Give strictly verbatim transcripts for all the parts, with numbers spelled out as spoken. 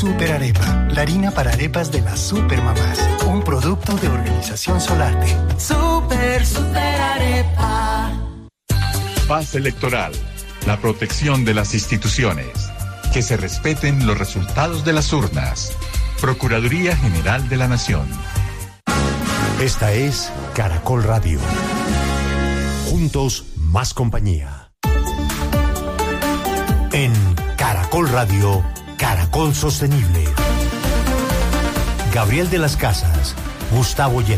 Super Arepa, la harina para arepas de las supermamás. Un producto de Organización Solarte. Super, super arepa. Paz electoral, la protección de las instituciones. Que se respeten los resultados de las urnas. Procuraduría General de la Nación. Esta es Caracol Radio. Juntos, más compañía. En Caracol Radio, Caracol Sostenible. Gabriel de las Casas, Gustavo Yepes.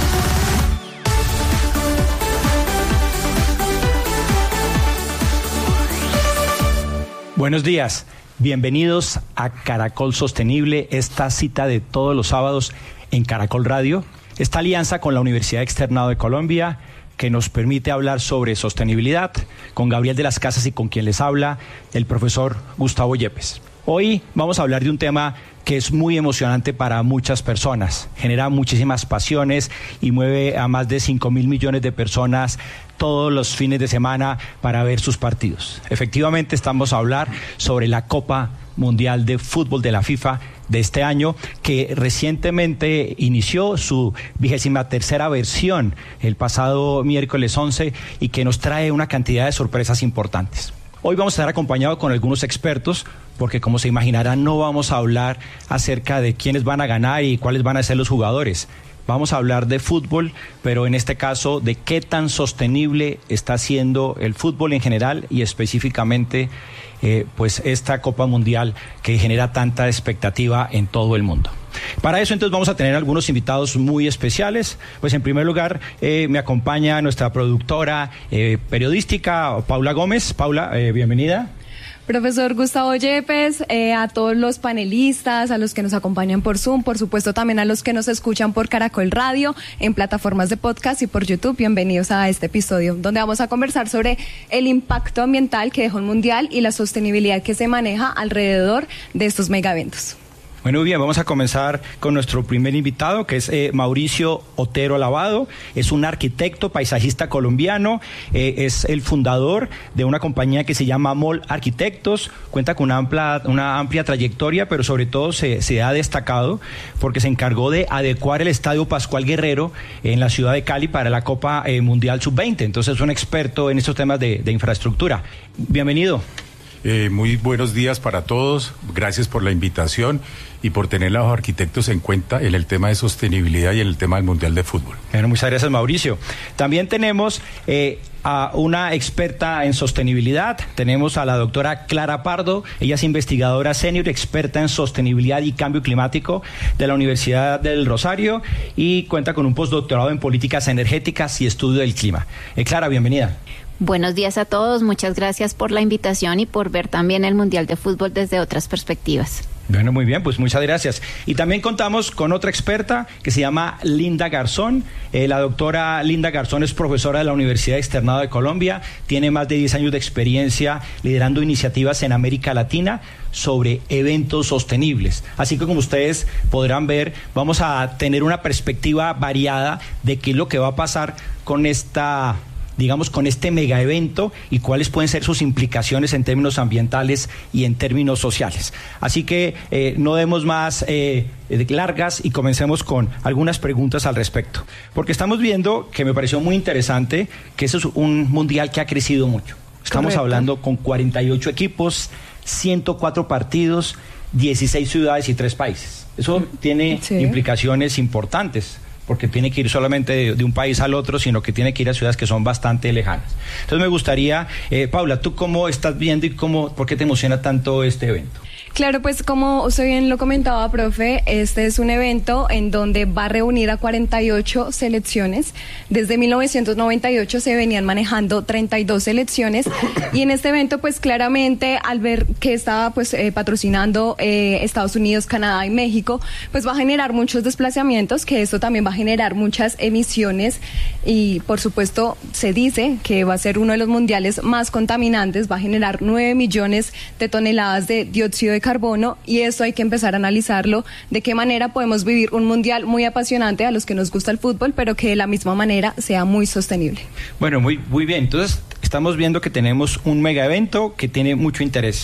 Buenos días, bienvenidos a Caracol Sostenible, esta cita de todos los sábados en Caracol Radio, esta alianza con la Universidad Externado de Colombia que nos permite hablar sobre sostenibilidad con Gabriel de las Casas y con quien les habla el profesor Gustavo Yepes. Hoy vamos a hablar de un tema que es muy emocionante para muchas personas, genera muchísimas pasiones y mueve a más de cinco mil millones de personas todos los fines de semana para ver sus partidos. Efectivamente, estamos a hablar sobre la Copa Mundial de Fútbol de la FIFA de este año, que recientemente inició su vigésima tercera versión el pasado miércoles once y que nos trae una cantidad de sorpresas importantes. Hoy vamos a estar acompañados con algunos expertos, porque como se imaginarán no vamos a hablar acerca de quiénes van a ganar y cuáles van a ser los jugadores. Vamos a hablar de fútbol, pero en este caso de qué tan sostenible está siendo el fútbol en general y específicamente eh, pues esta Copa Mundial que genera tanta expectativa en todo el mundo. Para eso entonces vamos a tener algunos invitados muy especiales. Pues en primer lugar eh, me acompaña nuestra productora eh, periodística Paula Gómez. Paula, eh, bienvenida. Profesor Gustavo Yepes, eh, a todos los panelistas, a los que nos acompañan por Zoom, por supuesto también a los que nos escuchan por Caracol Radio, en plataformas de podcast y por YouTube, bienvenidos a este episodio, donde vamos a conversar sobre el impacto ambiental que dejó el Mundial y la sostenibilidad que se maneja alrededor de estos megaeventos. Bueno, bien, vamos a comenzar con nuestro primer invitado, que es eh, Mauricio Otero Lavado. Es un arquitecto, paisajista colombiano, eh, es el fundador de una compañía que se llama MOL Arquitectos, cuenta con una amplia, una amplia trayectoria, pero sobre todo se, se ha destacado porque se encargó de adecuar el Estadio Pascual Guerrero en la ciudad de Cali para la Copa eh, Mundial sub veinte. Entonces es un experto en estos temas de, de infraestructura. Bienvenido. Eh, muy buenos días para todos, gracias por la invitación y por tener a los arquitectos en cuenta en el tema de sostenibilidad y en el tema del Mundial de Fútbol. Bueno, muchas gracias, Mauricio. También tenemos eh, a una experta en sostenibilidad, tenemos a la doctora Clara Pardo, ella es investigadora senior, experta en sostenibilidad y cambio climático de la Universidad del Rosario y cuenta con un postdoctorado en políticas energéticas y estudio del clima. Eh, Clara, bienvenida. Buenos días a todos, muchas gracias por la invitación y por ver también el Mundial de Fútbol desde otras perspectivas. Bueno, muy bien, pues muchas gracias. Y también contamos con otra experta que se llama Linda Garzón. Eh, la doctora Linda Garzón es profesora de la Universidad Externado de Colombia, tiene más de diez años de experiencia liderando iniciativas en América Latina sobre eventos sostenibles. Así que como ustedes podrán ver, vamos a tener una perspectiva variada de qué es lo que va a pasar con esta... digamos, con este mega evento y cuáles pueden ser sus implicaciones en términos ambientales y en términos sociales. Así que eh, no demos más eh, largas y comencemos con algunas preguntas al respecto. Porque estamos viendo, que me pareció muy interesante, que eso es un mundial que ha crecido mucho. Estamos Correcto. hablando con cuarenta y ocho equipos, ciento cuatro partidos, dieciséis ciudades y tres países. Eso tiene sí. implicaciones importantes, porque tiene que ir solamente de, de un país al otro, sino que tiene que ir a ciudades que son bastante lejanas. Entonces me gustaría, eh, Paula, ¿tú cómo estás viendo y cómo, por qué te emociona tanto este evento? Claro, pues como usted bien lo comentaba, profe, este es un evento en donde va a reunir a cuarenta y ocho selecciones. Desde mil novecientos noventa y ocho se venían manejando treinta y dos selecciones y en este evento pues claramente al ver que estaba pues eh, patrocinando eh, Estados Unidos, Canadá y México, pues va a generar muchos desplazamientos, que esto también va a generar muchas emisiones y por supuesto se dice que va a ser uno de los mundiales más contaminantes, va a generar nueve millones de toneladas de dióxido de carbono y eso hay que empezar a analizarlo, de qué manera podemos vivir un mundial muy apasionante a los que nos gusta el fútbol, pero que de la misma manera sea muy sostenible. Bueno, muy, muy bien, entonces estamos viendo que tenemos un mega evento que tiene mucho interés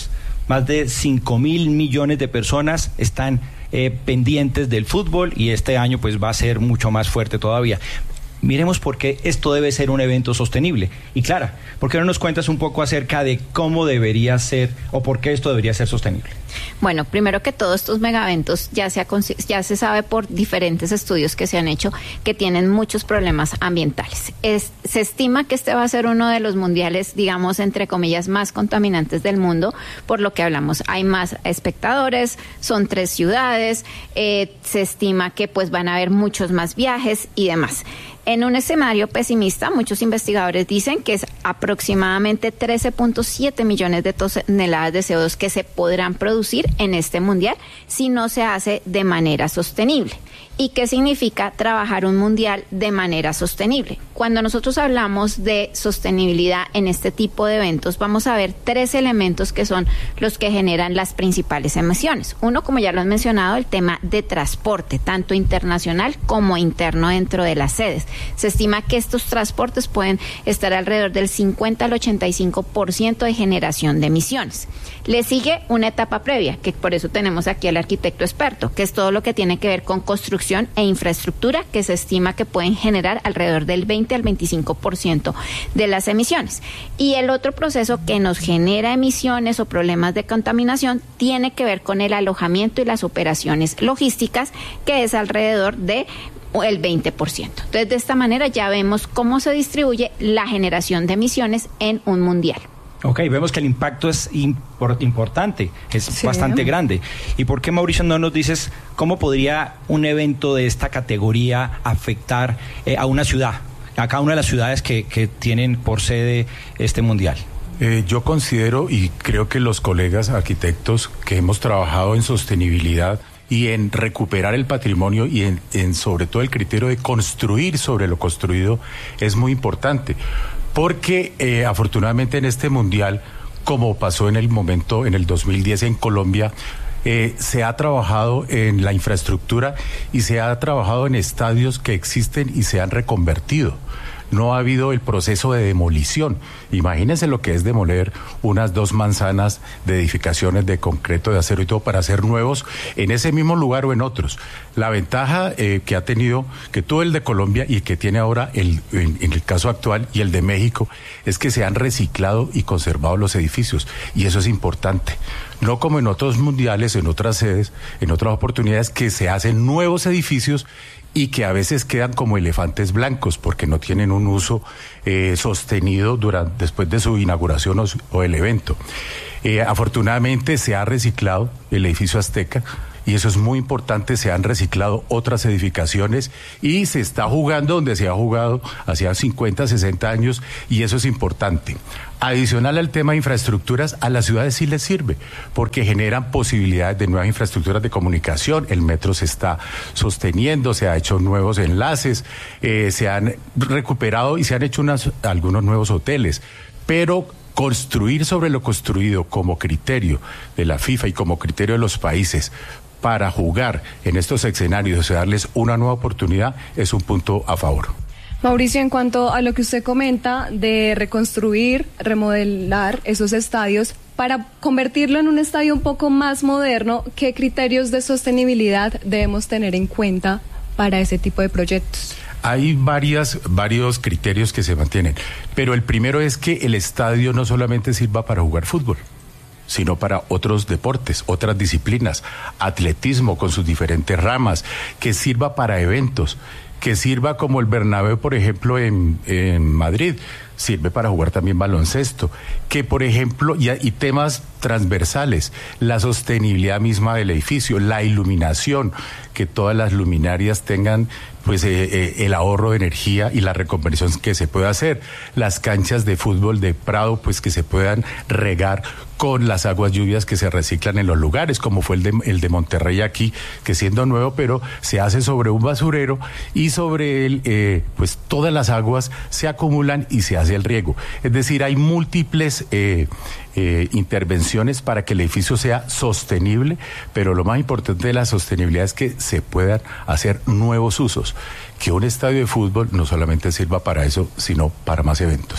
Más de cinco mil millones de personas están eh, pendientes del fútbol y este año pues va a ser mucho más fuerte todavía. Miremos por qué esto debe ser un evento sostenible. Y Clara, ¿por qué no nos cuentas un poco acerca de cómo debería ser o por qué esto debería ser sostenible? Bueno, primero que todo, estos megaeventos ya se, ha, ya se sabe por diferentes estudios que se han hecho que tienen muchos problemas ambientales. Es, se estima que este va a ser uno de los mundiales, digamos, entre comillas, más contaminantes del mundo, por lo que hablamos. Hay más espectadores, son tres ciudades, eh, se estima que pues van a haber muchos más viajes y demás. En un escenario pesimista, muchos investigadores dicen que es aproximadamente trece punto siete millones de toneladas de C O dos que se podrán producir en este mundial si no se hace de manera sostenible. ¿Y qué significa trabajar un mundial de manera sostenible? Cuando nosotros hablamos de sostenibilidad en este tipo de eventos, vamos a ver tres elementos que son los que generan las principales emisiones. Uno, como ya lo han mencionado, el tema de transporte, tanto internacional como interno dentro de las sedes. Se estima que estos transportes pueden estar alrededor del cincuenta al ochenta y cinco por ciento de generación de emisiones. Le sigue una etapa previa, que por eso tenemos aquí al arquitecto experto, que es todo lo que tiene que ver con construcción e infraestructura, que se estima que pueden generar alrededor del veinte al veinticinco por ciento de las emisiones. Y el otro proceso que nos genera emisiones o problemas de contaminación tiene que ver con el alojamiento y las operaciones logísticas, que es alrededor de el veinte por ciento. Entonces, de esta manera ya vemos cómo se distribuye la generación de emisiones en un mundial. Ok, vemos que el impacto es import- importante, es sí. bastante grande. ¿Y por qué, Mauricio, no nos dices cómo podría un evento de esta categoría afectar eh, a una ciudad, a cada una de las ciudades que, que tienen por sede este mundial? Eh, yo considero, y creo que los colegas arquitectos que hemos trabajado en sostenibilidad y en recuperar el patrimonio y en, en sobre todo el criterio de construir sobre lo construido es muy importante. Porque eh, afortunadamente en este mundial, como pasó en el momento, en el dos mil diez en Colombia, eh, se ha trabajado en la infraestructura y se ha trabajado en estadios que existen y se han reconvertido. No ha habido el proceso de demolición. Imagínense lo que es demoler unas dos manzanas de edificaciones de concreto, de acero y todo para hacer nuevos en ese mismo lugar o en otros. La ventaja eh, que ha tenido, que tuvo el de Colombia y que tiene ahora el, en, en el caso actual y el de México, es que se han reciclado y conservado los edificios. Y eso es importante. No como en otros mundiales, en otras sedes, en otras oportunidades, que se hacen nuevos edificios y que a veces quedan como elefantes blancos porque no tienen un uso eh, sostenido durante, después de su inauguración o, o el evento. Eh, afortunadamente se ha reciclado el edificio Azteca y eso es muy importante, se han reciclado otras edificaciones y se está jugando donde se ha jugado hacía cincuenta, sesenta años y eso es importante. Adicional al tema de infraestructuras, a las ciudades sí les sirve, porque generan posibilidades de nuevas infraestructuras de comunicación, el metro se está sosteniendo, se han hecho nuevos enlaces, eh, se han recuperado y se han hecho unas, algunos nuevos hoteles, pero construir sobre lo construido como criterio de la FIFA y como criterio de los países para jugar en estos escenarios y darles una nueva oportunidad es un punto a favor. Mauricio, en cuanto a lo que usted comenta de reconstruir, remodelar esos estadios, para convertirlo en un estadio un poco más moderno, ¿qué criterios de sostenibilidad debemos tener en cuenta para ese tipo de proyectos? Hay varias, varios criterios que se mantienen, pero el primero es que el estadio no solamente sirva para jugar fútbol, sino para otros deportes, otras disciplinas, atletismo con sus diferentes ramas, que sirva para eventos, que sirva como el Bernabéu, por ejemplo, en, en Madrid, sirve para jugar también baloncesto, que por ejemplo, y, y temas transversales, la sostenibilidad misma del edificio, la iluminación, que todas las luminarias tengan pues eh, eh, el ahorro de energía y la reconversión que se pueda hacer, las canchas de fútbol de Prado pues que se puedan regar con las aguas lluvias que se reciclan en los lugares, como fue el de, el de Monterrey aquí, que siendo nuevo, pero se hace sobre un basurero y sobre él eh, pues todas las aguas se acumulan y se hace el riego. Es decir, hay múltiples eh, eh, intervenciones para que el edificio sea sostenible, pero lo más importante de la sostenibilidad es que se puedan hacer nuevos usos, que un estadio de fútbol no solamente sirva para eso, sino para más eventos.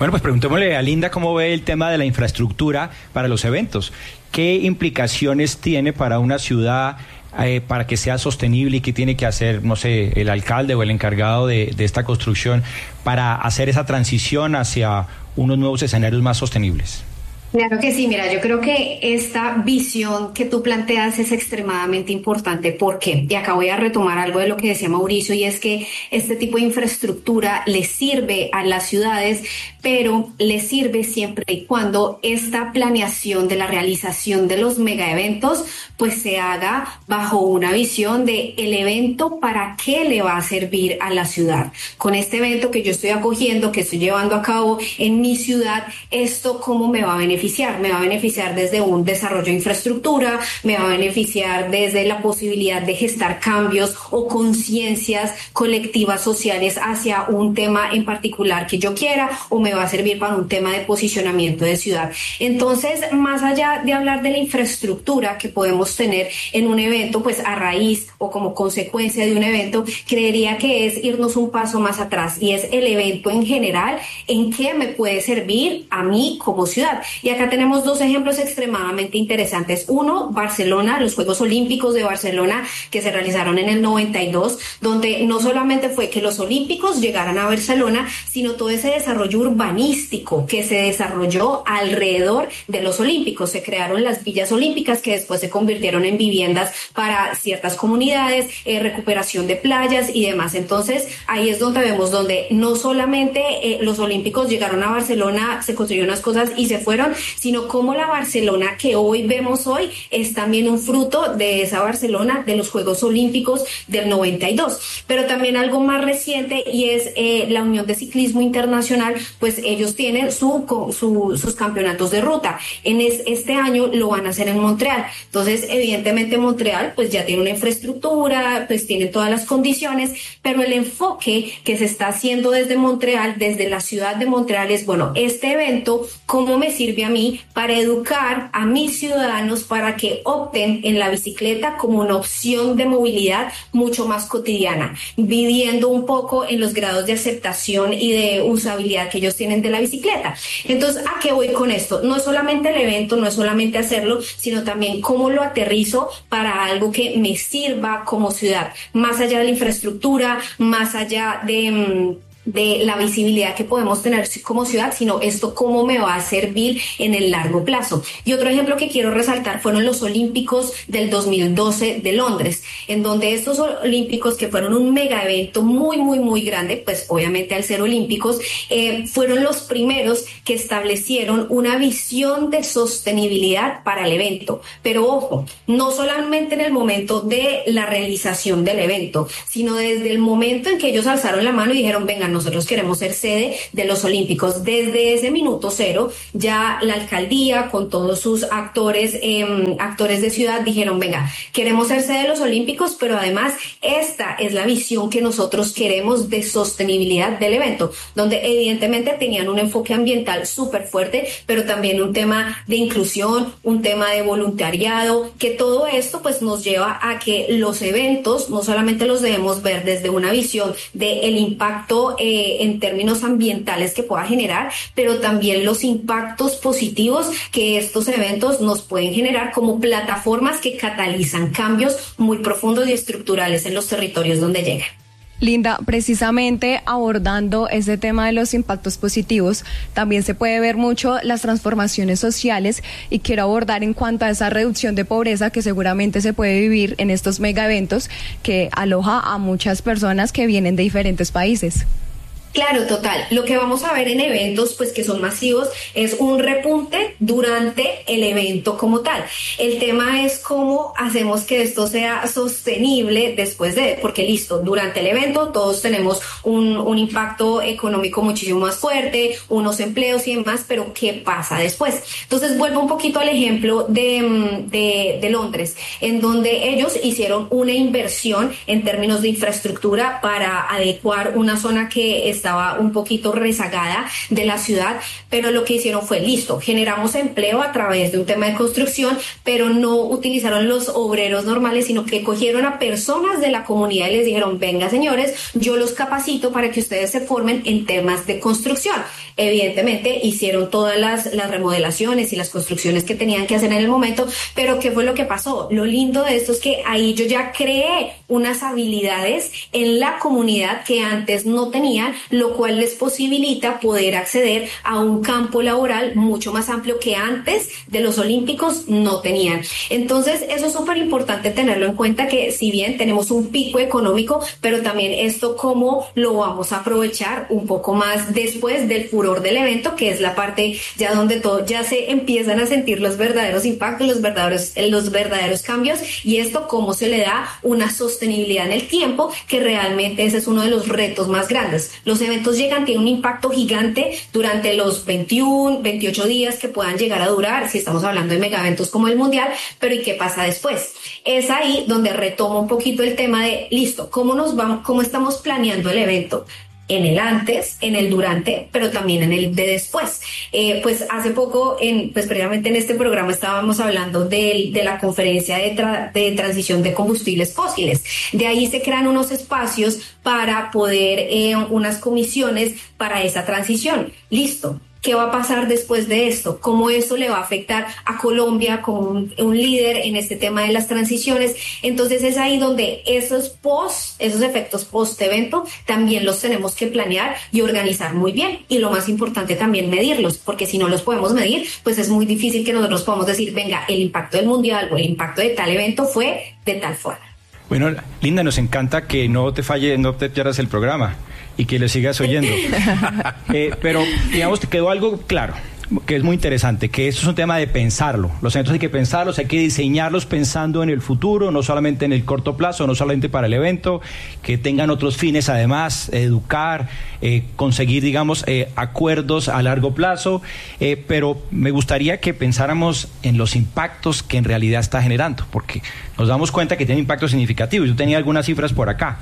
Bueno, pues preguntémosle a Linda cómo ve el tema de la infraestructura para los eventos. ¿Qué implicaciones tiene para una ciudad eh, para que sea sostenible y qué tiene que hacer, no sé, el alcalde o el encargado de, de esta construcción para hacer esa transición hacia unos nuevos escenarios más sostenibles? Claro que sí, mira, yo creo que esta visión que tú planteas es extremadamente importante. ¿Por qué? Y acá voy a retomar algo de lo que decía Mauricio, y es que este tipo de infraestructura le sirve a las ciudades, pero le sirve siempre y cuando esta planeación de la realización de los megaeventos pues se haga bajo una visión de el evento para qué le va a servir a la ciudad. Con este evento que yo estoy acogiendo, que estoy llevando a cabo en mi ciudad, ¿esto cómo me va a beneficiar? Me va a beneficiar desde un desarrollo de infraestructura, me va a beneficiar desde la posibilidad de gestar cambios o conciencias colectivas sociales hacia un tema en particular que yo quiera, o me va a servir para un tema de posicionamiento de ciudad. Entonces, más allá de hablar de la infraestructura que podemos tener en un evento, pues a raíz o como consecuencia de un evento, creería que es irnos un paso más atrás, y es el evento en general, en qué me puede servir a mí como ciudad. Y acá tenemos dos ejemplos extremadamente interesantes. Uno, Barcelona, los Juegos Olímpicos de Barcelona que se realizaron en el noventa y dos, donde no solamente fue que los olímpicos llegaran a Barcelona, sino todo ese desarrollo urbanístico que se desarrolló alrededor de los olímpicos. Se crearon las villas olímpicas que después se convirtieron en viviendas para ciertas comunidades, eh, recuperación de playas y demás. Entonces, ahí es donde vemos donde no solamente eh, los olímpicos llegaron a Barcelona, se construyeron unas cosas y se fueron, sino como la Barcelona que hoy vemos hoy es también un fruto de esa Barcelona de los Juegos Olímpicos del noventa y dos. Pero también algo más reciente, y es eh, la Unión de Ciclismo Internacional, pues ellos tienen su, su, sus campeonatos de ruta. En es, este año lo van a hacer en Montreal. Entonces, evidentemente Montreal pues ya tiene una infraestructura, pues tiene todas las condiciones, pero el enfoque que se está haciendo desde Montreal, desde la ciudad de Montreal, es, bueno, este evento, ¿cómo me sirve a mí para educar a mis ciudadanos para que opten en la bicicleta como una opción de movilidad mucho más cotidiana, viviendo un poco en los grados de aceptación y de usabilidad que ellos tienen de la bicicleta? Entonces, ¿a qué voy con esto? No es solamente el evento, no es solamente hacerlo, sino también cómo lo aterrizo para algo que me sirva como ciudad, más allá de la infraestructura, más allá de... de la visibilidad que podemos tener como ciudad, sino esto cómo me va a servir en el largo plazo. Y otro ejemplo que quiero resaltar fueron los Olímpicos del dos mil doce de Londres, en donde estos Olímpicos, que fueron un mega evento muy, muy, muy grande, pues obviamente al ser olímpicos, eh, fueron los primeros que establecieron una visión de sostenibilidad para el evento. Pero ojo, no solamente en el momento de la realización del evento, sino desde el momento en que ellos alzaron la mano y dijeron, vengan, nosotros queremos ser sede de los Olímpicos. Desde ese minuto cero, ya la alcaldía con todos sus actores, eh, actores de ciudad dijeron, venga, queremos ser sede de los Olímpicos, pero además esta es la visión que nosotros queremos de sostenibilidad del evento, donde evidentemente tenían un enfoque ambiental súper fuerte, pero también un tema de inclusión, un tema de voluntariado, que todo esto pues nos lleva a que los eventos no solamente los debemos ver desde una visión del impacto Eh, en términos ambientales que pueda generar, pero también los impactos positivos que estos eventos nos pueden generar como plataformas que catalizan cambios muy profundos y estructurales en los territorios donde llegan. Linda, precisamente abordando ese tema de los impactos positivos, también se puede ver mucho las transformaciones sociales, y quiero abordar en cuanto a esa reducción de pobreza que seguramente se puede vivir en estos mega eventos que aloja a muchas personas que vienen de diferentes países. Claro, total. Lo que vamos a ver en eventos, pues que son masivos, es un repunte durante el evento como tal. El tema es cómo hacemos que esto sea sostenible después de, porque listo, durante el evento todos tenemos un, un impacto económico muchísimo más fuerte, unos empleos y demás, pero ¿qué pasa después? Entonces vuelvo un poquito al ejemplo de, de, de Londres, en donde ellos hicieron una inversión en términos de infraestructura para adecuar una zona que es estaba un poquito rezagada de la ciudad, pero lo que hicieron fue, listo, generamos empleo a través de un tema de construcción, pero no utilizaron los los obreros normales, sino que cogieron a personas de la comunidad y les dijeron, venga señores, yo los capacito para que ustedes se formen en temas de construcción. Evidentemente hicieron todas las, las remodelaciones y las construcciones que tenían que hacer en el momento, pero ¿qué fue lo que pasó? Lo lindo de esto es que ahí yo ya creé unas habilidades en la comunidad que antes no tenían, lo cual les posibilita poder acceder a un campo laboral mucho más amplio que antes de los olímpicos no tenían. Entonces eso es súper importante tenerlo en cuenta, que si bien tenemos un pico económico, pero también esto cómo lo vamos a aprovechar un poco más después del furor del evento, que es la parte ya donde todo ya se empiezan a sentir los verdaderos impactos, los verdaderos, los verdaderos cambios, y esto cómo se le da una sostenibilidad en el tiempo, que realmente ese es uno de los retos más grandes. Los eventos llegan, tienen un impacto gigante durante los veintiuno, veintiocho días que puedan llegar a durar, si estamos hablando de megaeventos como el Mundial, pero ¿y qué pasa después? Es ahí donde retomo un poquito el tema de, listo, ¿cómo nos vamos, cómo estamos planeando el evento? En el antes, en el durante, pero también en el de después. Eh, pues hace poco, en, pues previamente en este programa estábamos hablando de, de la conferencia de, tra, de transición de combustibles fósiles. De ahí se crean unos espacios para poder, eh, unas comisiones para esa transición. Listo. ¿Qué va a pasar después de esto? ¿Cómo eso le va a afectar a Colombia como un, un líder en este tema de las transiciones? Entonces es ahí donde esos post, esos efectos post-evento también los tenemos que planear y organizar muy bien. Y lo más importante también medirlos, porque si no los podemos medir, pues es muy difícil que nosotros podamos decir, venga, el impacto del Mundial o el impacto de tal evento fue de tal forma. Bueno, Linda, nos encanta que no te falle, no te pierdas el programa y que le sigas oyendo. eh, pero, digamos, te quedó algo claro, que es muy interesante, que esto es un tema de pensarlo. Los eventos hay que pensarlos, hay que diseñarlos pensando en el futuro, no solamente en el corto plazo, no solamente para el evento, que tengan otros fines además, educar, eh, conseguir, digamos, eh, acuerdos a largo plazo, eh, pero me gustaría que pensáramos en los impactos que en realidad está generando, porque nos damos cuenta que tiene impactos significativos. Yo tenía algunas cifras por acá.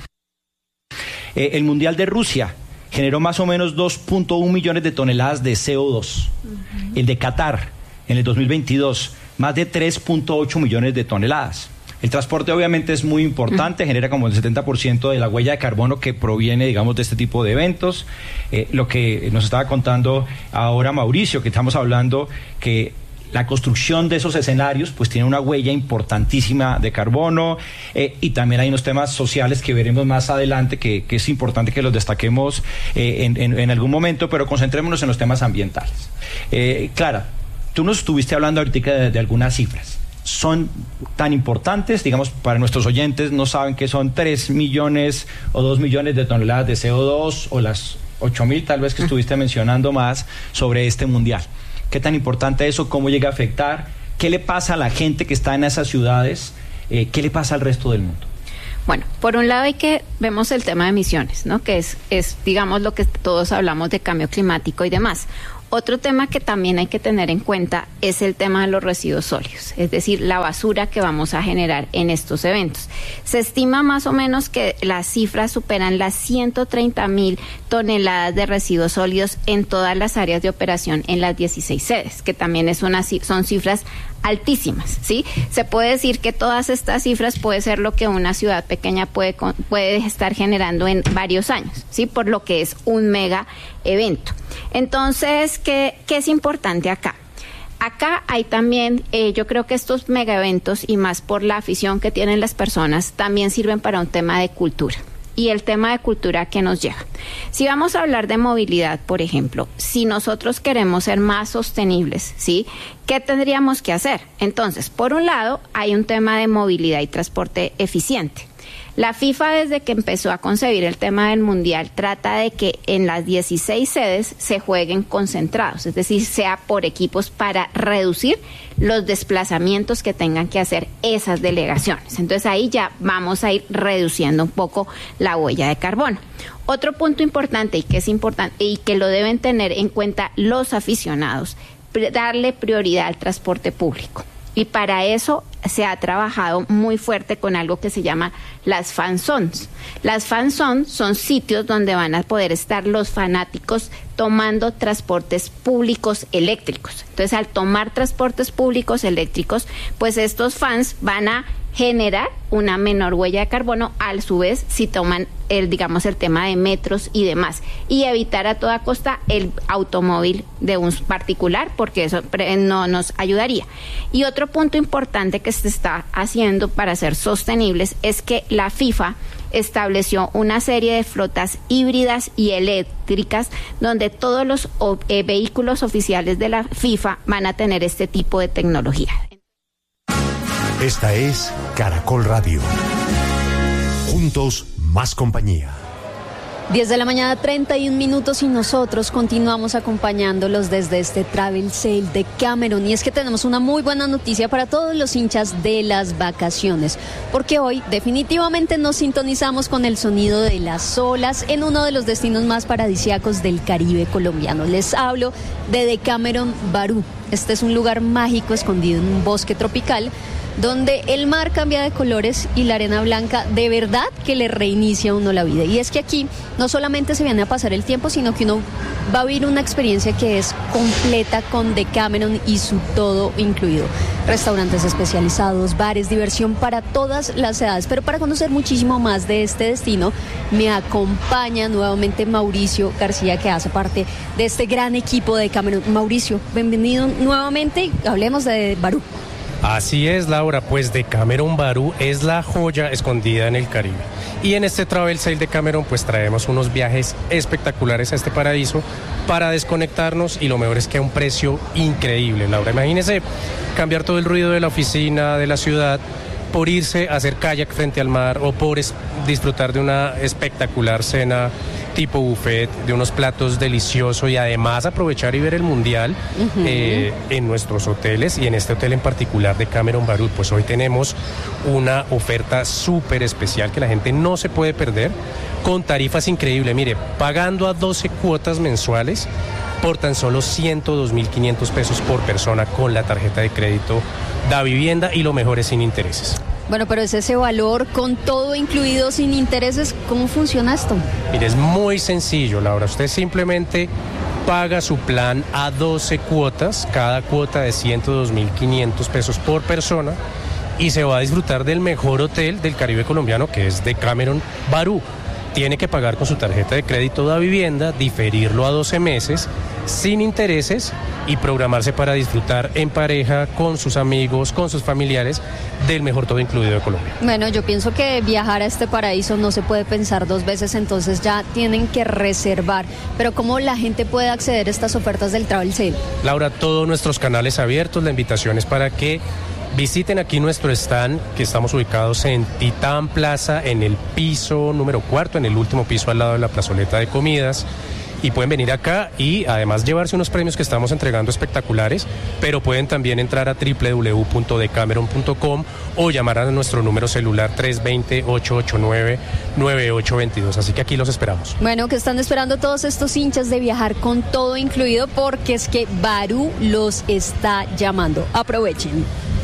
Eh, el Mundial de Rusia generó más o menos dos punto uno millones de toneladas de C O dos. Uh-huh. El de Qatar, en el dos mil veintidós, más de tres punto ocho millones de toneladas. El transporte obviamente es muy importante, uh-huh. genera como el setenta por ciento de la huella de carbono que proviene, digamos, de este tipo de eventos. Eh, lo que nos estaba contando ahora Mauricio, que estamos hablando que la construcción de esos escenarios pues tiene una huella importantísima de carbono, eh, y también hay unos temas sociales que veremos más adelante que, que es importante que los destaquemos eh, en, en, en algún momento, pero concentrémonos en los temas ambientales. Eh, Clara, tú nos estuviste hablando ahorita de, de algunas cifras. ¿Son tan importantes? Digamos, para nuestros oyentes no saben que son tres millones o dos millones de toneladas de C O dos o las ocho mil tal vez que estuviste mencionando más sobre este mundial. ¿Qué tan importante es eso? ¿Cómo llega a afectar? ¿Qué le pasa a la gente que está en esas ciudades? Eh, ¿Qué le pasa al resto del mundo? Bueno, por un lado hay que, vemos el tema de emisiones, ¿no? Que es, es, digamos, lo que todos hablamos de cambio climático y demás. Otro tema que también hay que tener en cuenta es el tema de los residuos sólidos, es decir, la basura que vamos a generar en estos eventos. Se estima más o menos que las cifras superan las ciento treinta mil toneladas de residuos sólidos en todas las áreas de operación en las dieciséis sedes, que también es una, son cifras altísimas, ¿sí? Se puede decir que todas estas cifras puede ser lo que una ciudad pequeña puede, puede estar generando en varios años, ¿sí? Por lo que es un mega evento. Entonces, ¿qué, qué es importante acá? Acá hay también, eh, yo creo que estos mega eventos, y más por la afición que tienen las personas, también sirven para un tema de cultura. Y el tema de cultura que nos lleva. Si vamos a hablar de movilidad, por ejemplo, si nosotros queremos ser más sostenibles, ¿sí? ¿Qué tendríamos que hacer? Entonces, por un lado, hay un tema de movilidad y transporte eficiente. La FIFA, desde que empezó a concebir el tema del Mundial, trata de que en las dieciséis sedes se jueguen concentrados, es decir, sea por equipos para reducir los desplazamientos que tengan que hacer esas delegaciones. Entonces ahí ya vamos a ir reduciendo un poco la huella de carbono. Otro punto importante y que es importante y que lo deben tener en cuenta los aficionados, darle prioridad al transporte público. Y para eso se ha trabajado muy fuerte con algo que se llama las fan zones. Las fan zones son sitios donde van a poder estar los fanáticos tomando transportes públicos eléctricos. Entonces, al tomar transportes públicos eléctricos, pues estos fans van a generar una menor huella de carbono, a su vez, si toman el, digamos, el tema de metros y demás, y evitar a toda costa el automóvil de un particular, porque eso no nos ayudaría. Y otro punto importante que se está haciendo para ser sostenibles es que la FIFA estableció una serie de flotas híbridas y eléctricas donde todos los eh, vehículos oficiales de la FIFA van a tener este tipo de tecnología. Esta es Caracol Radio. Juntos, más compañía. diez de la mañana, treinta y un minutos, y nosotros continuamos acompañándolos desde este Travel Sale de Cameron. Y es que tenemos una muy buena noticia para todos los hinchas de las vacaciones, porque hoy definitivamente nos sintonizamos con el sonido de las olas en uno de los destinos más paradisíacos del Caribe colombiano. Les hablo de Decameron Barú. Este es un lugar mágico escondido en un bosque tropical, donde el mar cambia de colores y la arena blanca de verdad que le reinicia a uno la vida. Y es que aquí no solamente se viene a pasar el tiempo, sino que uno va a vivir una experiencia que es completa con Decameron y su todo incluido. Restaurantes especializados, bares, diversión para todas las edades. Pero para conocer muchísimo más de este destino, me acompaña nuevamente Mauricio García, que hace parte de este gran equipo de Decameron. Mauricio, bienvenido nuevamente y hablemos de Barú. Así es, Laura, pues Decameron Barú es la joya escondida en el Caribe. Y en este Travel Sale de Decameron pues traemos unos viajes espectaculares a este paraíso para desconectarnos, y lo mejor es que a un precio increíble, Laura. Imagínese cambiar todo el ruido de la oficina, de la ciudad, por irse a hacer kayak frente al mar, o por es, disfrutar de una espectacular cena tipo buffet, de unos platos deliciosos, y además aprovechar y ver el mundial uh-huh. eh, en nuestros hoteles, y en este hotel en particular de Decameron Barú. Pues hoy tenemos una oferta súper especial que la gente no se puede perder, con tarifas increíbles. Mire, pagando a doce cuotas mensuales por tan solo ciento dos mil quinientos pesos por persona con la tarjeta de crédito Da Vivienda, y lo mejor es sin intereses. Bueno, pero es ese valor con todo incluido, sin intereses. ¿Cómo funciona esto? Mire, es muy sencillo, Laura. Usted simplemente paga su plan a doce cuotas, cada cuota de ciento dos mil quinientos pesos por persona, y se va a disfrutar del mejor hotel del Caribe colombiano, que es Decameron Barú. Tiene que pagar con su tarjeta de crédito Da Vivienda, diferirlo a doce meses, sin intereses, y programarse para disfrutar en pareja, con sus amigos, con sus familiares, del mejor todo incluido de Colombia. Bueno, yo pienso que viajar a este paraíso no se puede pensar dos veces, entonces ya tienen que reservar. Pero ¿cómo la gente puede acceder a estas ofertas del Travel Sale? Laura, todos nuestros canales abiertos, la invitación es para que visiten aquí nuestro stand, que estamos ubicados en Titán Plaza, en el piso número cuarto, en el último piso al lado de la plazoleta de comidas. Y pueden venir acá y además llevarse unos premios que estamos entregando espectaculares, pero pueden también entrar a doble u doble u doble u punto decameron punto com o llamar a nuestro número celular tres dos cero, ocho ocho nueve, nueve ocho dos dos. Así que aquí los esperamos. Bueno, que están esperando todos estos hinchas de viajar con todo incluido, porque es que Barú los está llamando. Aprovechen.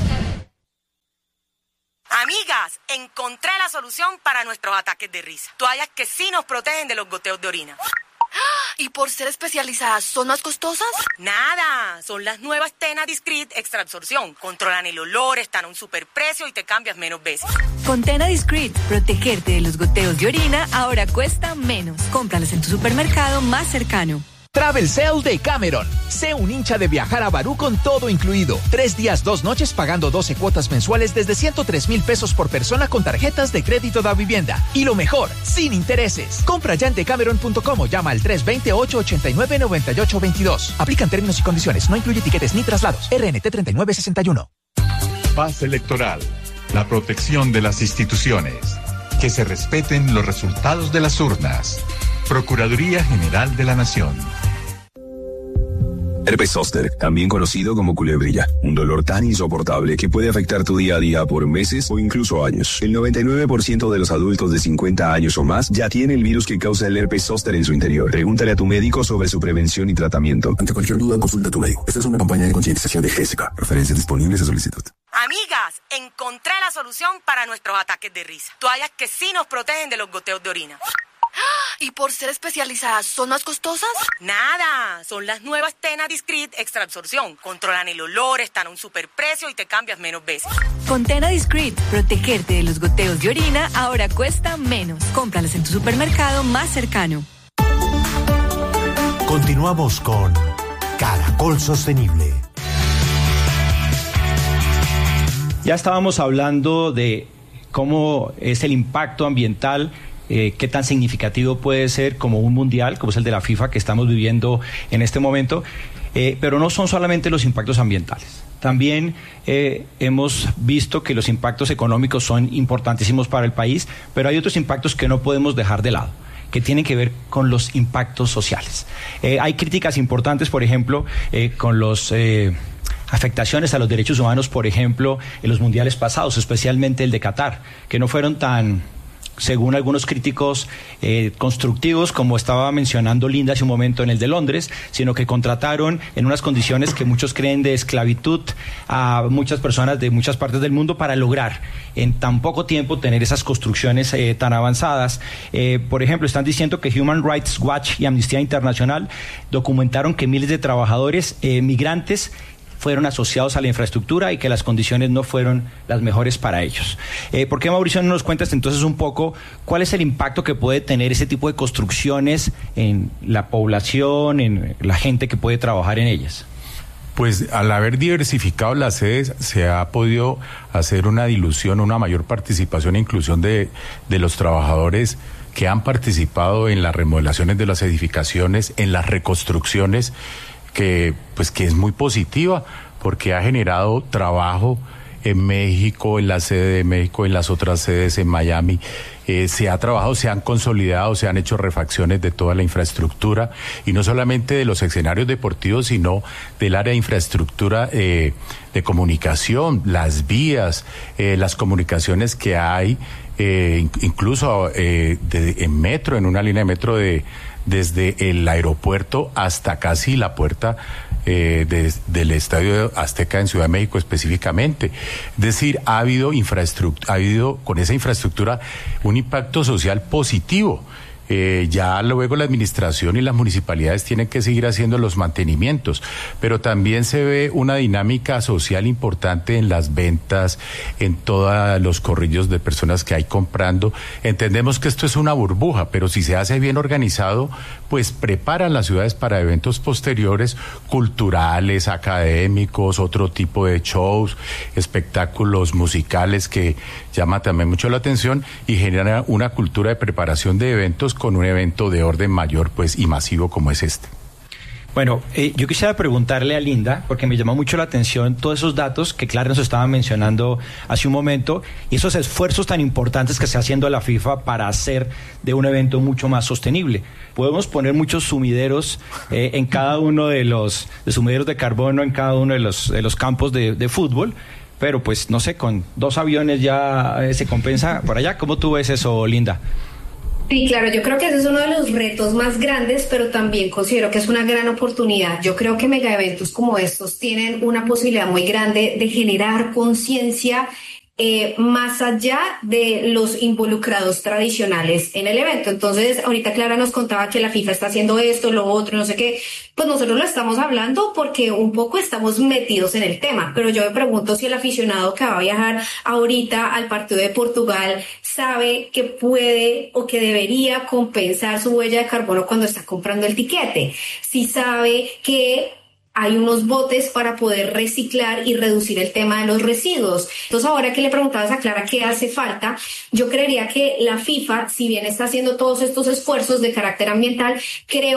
Amigas, encontré la solución para nuestros ataques de risa. Toallas que sí nos protegen de los goteos de orina. ¿Y por ser especializadas, son más costosas? Nada, son las nuevas Tena Discreet Extra Absorción. Controlan el olor, están a un superprecio y te cambias menos veces. Con Tena Discreet, protegerte de los goteos de orina ahora cuesta menos. Cómpralas en tu supermercado más cercano. Travel Sale de Decameron. Sé un hincha de viajar a Barú con todo incluido. Tres días, dos noches pagando doce cuotas mensuales desde ciento tres mil pesos por persona con tarjetas de crédito Da Vivienda. Y lo mejor, sin intereses. Compra ya en decameron punto com o llama al tres dos cero, ocho ocho nueve, nueve ocho dos dos. Aplican términos y condiciones. No incluye tiquetes ni traslados. R N T treinta y nueve sesenta y uno. Paz electoral. La protección de las instituciones. Que se respeten los resultados de las urnas. Procuraduría General de la Nación. Herpes zóster, también conocido como culebrilla, un dolor tan insoportable que puede afectar tu día a día por meses o incluso años. El noventa y nueve por ciento de los adultos de cincuenta años o más ya tiene el virus que causa el herpes zóster en su interior. Pregúntale a tu médico sobre su prevención y tratamiento. Ante cualquier duda, consulta a tu médico. Esta es una campaña de concientización de G S K. Referencias disponibles a solicitud. Amigas, encontré la solución para nuestros ataques de risa. Toallas que sí nos protegen de los goteos de orina. ¿Y por ser especializadas, son más costosas? Nada, son las nuevas Tena Discreet Extra Absorción. Controlan el olor, están a un superprecio y te cambias menos veces. Con Tena Discreet, protegerte de los goteos de orina ahora cuesta menos. Cómpralas en tu supermercado más cercano. Continuamos con Caracol Sostenible. Ya estábamos hablando de cómo es el impacto ambiental, eh, qué tan significativo puede ser como un mundial, como es el de la FIFA que estamos viviendo en este momento, eh, pero no son solamente los impactos ambientales. También eh, hemos visto que los impactos económicos son importantísimos para el país, pero hay otros impactos que no podemos dejar de lado, que tienen que ver con los impactos sociales. Eh, hay críticas importantes, por ejemplo, eh, con los... Eh, afectaciones a los derechos humanos, por ejemplo, en los mundiales pasados, especialmente el de Qatar, que no fueron tan, según algunos críticos, eh, constructivos, como estaba mencionando Linda hace un momento en el de Londres, sino que contrataron en unas condiciones que muchos creen de esclavitud a muchas personas de muchas partes del mundo para lograr en tan poco tiempo tener esas construcciones eh, tan avanzadas. Eh, por ejemplo, están diciendo que Human Rights Watch y Amnistía Internacional documentaron que miles de trabajadores eh, migrantes fueron asociados a la infraestructura y que las condiciones no fueron las mejores para ellos. Eh, ¿Por qué, Mauricio, no nos cuentas entonces un poco cuál es el impacto que puede tener ese tipo de construcciones en la población, en la gente que puede trabajar en ellas? Pues al haber diversificado las sedes se ha podido hacer una dilución, una mayor participación e inclusión de, de los trabajadores que han participado en las remodelaciones de las edificaciones, en las reconstrucciones, que pues que es muy positiva porque ha generado trabajo en México, en la sede de México, en las otras sedes en Miami. Eh, se ha trabajado, se han consolidado, se han hecho refacciones de toda la infraestructura y no solamente de los escenarios deportivos, sino del área de infraestructura eh, de comunicación, las vías, eh, las comunicaciones que hay, eh, incluso eh, de, en metro, en una línea de metro de desde el aeropuerto hasta casi la puerta eh, de, del Estadio Azteca en Ciudad de México específicamente. Es decir, ha habido infraestructura, ha habido con esa infraestructura un impacto social positivo. Eh, ya luego la administración y las municipalidades tienen que seguir haciendo los mantenimientos, pero también se ve una dinámica social importante en las ventas, en todos los corrillos de personas que hay comprando. Entendemos que esto es una burbuja, pero si se hace bien organizado, pues preparan las ciudades para eventos posteriores, culturales, académicos, otro tipo de shows, espectáculos musicales que llaman también mucho la atención y generan una cultura de preparación de eventos con un evento de orden mayor pues y masivo como es este. Bueno, eh, yo quisiera preguntarle a Linda, porque me llamó mucho la atención todos esos datos que Clara nos estaba mencionando hace un momento, y esos esfuerzos tan importantes que está haciendo la FIFA para hacer de un evento mucho más sostenible. Podemos poner muchos sumideros eh, en cada uno de los de sumideros de carbono, en cada uno de los, de los campos de, de fútbol, pero pues no sé, con dos aviones ya eh, se compensa por allá. ¿Cómo tú ves eso, Linda? Sí, claro, yo creo que ese es uno de los retos más grandes, pero también considero que es una gran oportunidad. Yo creo que megaeventos como estos tienen una posibilidad muy grande de generar conciencia Eh, más allá de los involucrados tradicionales en el evento. Entonces, ahorita Clara nos contaba que la FIFA está haciendo esto, lo otro, no sé qué. Pues nosotros lo estamos hablando porque un poco estamos metidos en el tema, pero yo me pregunto si el aficionado que va a viajar ahorita al partido de Portugal sabe que puede o que debería compensar su huella de carbono cuando está comprando el tiquete. Si sabe que hay unos botes para poder reciclar y reducir el tema de los residuos. Entonces, ahora que le preguntabas a Clara qué hace falta, yo creería que la FIFA, si bien está haciendo todos estos esfuerzos de carácter ambiental, creo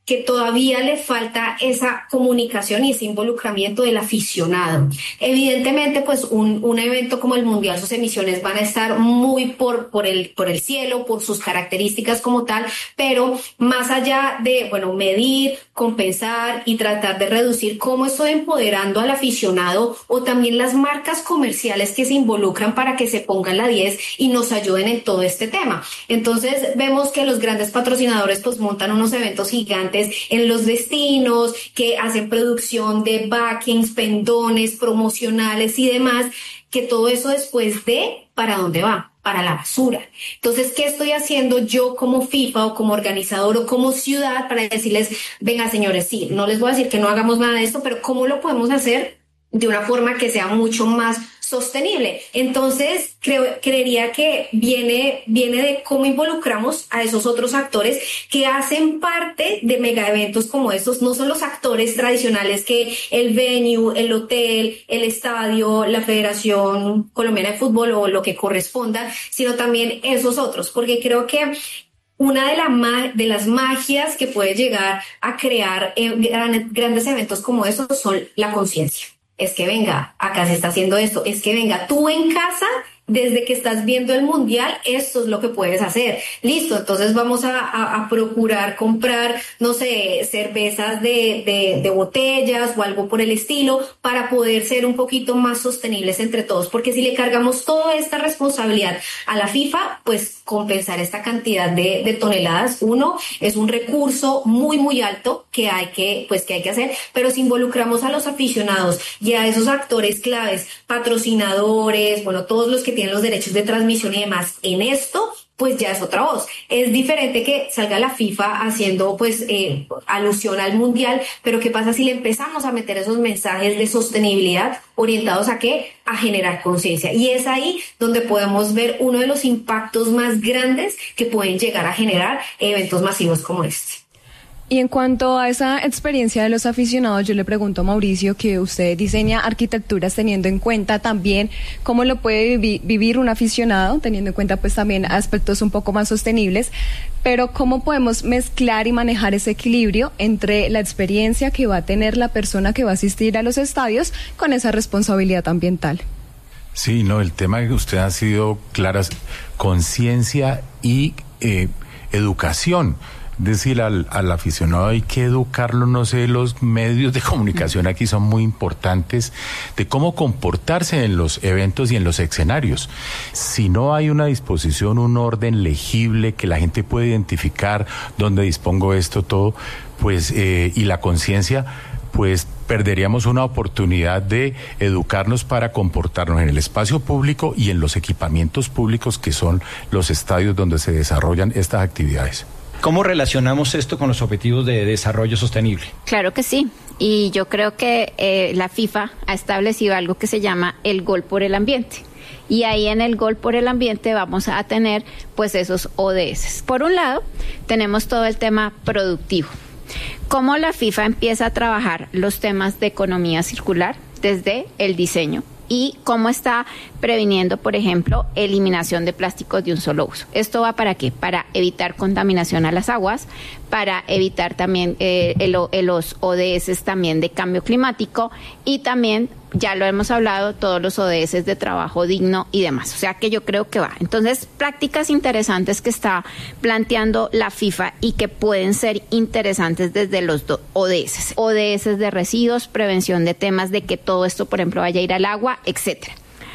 que todavía le falta esa comunicación y ese involucramiento del aficionado. Evidentemente, pues un, un evento como el Mundial, sus emisiones van a estar muy por, por, el, por el cielo, por sus características como tal, pero más allá de, bueno, medir, compensar y tratar de reducir, cómo estoy empoderando al aficionado o también las marcas comerciales que se involucran para que se pongan la diez y nos ayuden en todo este tema. Entonces, vemos que los grandes patrocinadores pues montan unos eventos gigantes en los destinos, que hacen producción de backings, pendones, promocionales y demás, que todo eso después de, ¿para dónde va? Para la basura. Entonces, ¿qué estoy haciendo yo como FIFA o como organizador o como ciudad para decirles, venga señores, sí, no les voy a decir que no hagamos nada de esto, pero ¿cómo lo podemos hacer de una forma que sea mucho más sostenible? Entonces, creo, creería que viene, viene de cómo involucramos a esos otros actores que hacen parte de mega eventos como estos. No son los actores tradicionales que el venue, el hotel, el estadio, la Federación Colombiana de Fútbol o lo que corresponda, sino también esos otros, porque creo que una de, la ma- de las magias que puede llegar a crear eh, gran, grandes eventos como estos son la conciencia. Es que venga, acá se está haciendo esto, es que venga, tú en casa, desde que estás viendo el Mundial, esto es lo que puedes hacer. Listo, entonces vamos a, a, a procurar comprar, no sé, cervezas de, de, de botellas o algo por el estilo para poder ser un poquito más sostenibles entre todos. Porque si le cargamos toda esta responsabilidad a la FIFA, pues compensar esta cantidad de, de toneladas, uno, es un recurso muy, muy alto que hay que, pues que hay que hacer, pero si involucramos a los aficionados y a esos actores claves, patrocinadores, bueno, todos los que tienen los derechos de transmisión y demás en esto, pues ya es otra voz. Es diferente que salga la FIFA haciendo pues eh, alusión al Mundial, pero ¿qué pasa si le empezamos a meter esos mensajes de sostenibilidad orientados a qué? A generar conciencia. Y es ahí donde podemos ver uno de los impactos más grandes que pueden llegar a generar eventos masivos como este. Y en cuanto a esa experiencia de los aficionados, yo le pregunto a Mauricio que usted diseña arquitecturas teniendo en cuenta también cómo lo puede vivi- vivir un aficionado, teniendo en cuenta pues también aspectos un poco más sostenibles, pero cómo podemos mezclar y manejar ese equilibrio entre la experiencia que va a tener la persona que va a asistir a los estadios con esa responsabilidad ambiental. Sí, no, el tema que usted ha sido claras, conciencia y eh, educación. Decir al, al aficionado hay que educarlo, no sé, los medios de comunicación aquí son muy importantes de cómo comportarse en los eventos y en los escenarios. Si no hay una disposición, un orden legible que la gente puede identificar dónde dispongo esto, todo, pues, eh, y la conciencia, pues perderíamos una oportunidad de educarnos para comportarnos en el espacio público y en los equipamientos públicos que son los estadios donde se desarrollan estas actividades. ¿Cómo relacionamos esto con los objetivos de desarrollo sostenible? Claro que sí, y yo creo que eh, la FIFA ha establecido algo que se llama el gol por el ambiente. Y ahí en el gol por el ambiente vamos a tener pues esos O D S. Por un lado, tenemos todo el tema productivo. Cómo la FIFA empieza a trabajar los temas de economía circular desde el diseño. Y cómo está previniendo, por ejemplo, eliminación de plásticos de un solo uso. ¿Esto va para qué? Para evitar contaminación a las aguas, para evitar también eh, el, el, los O D S también de cambio climático y también, ya lo hemos hablado, todos los O D S de trabajo digno y demás. O sea que yo creo que va. Entonces, prácticas interesantes que está planteando la FIFA y que pueden ser interesantes desde los do- O D S. O D S de residuos, prevención de temas de que todo esto, por ejemplo, vaya a ir al agua, etcétera.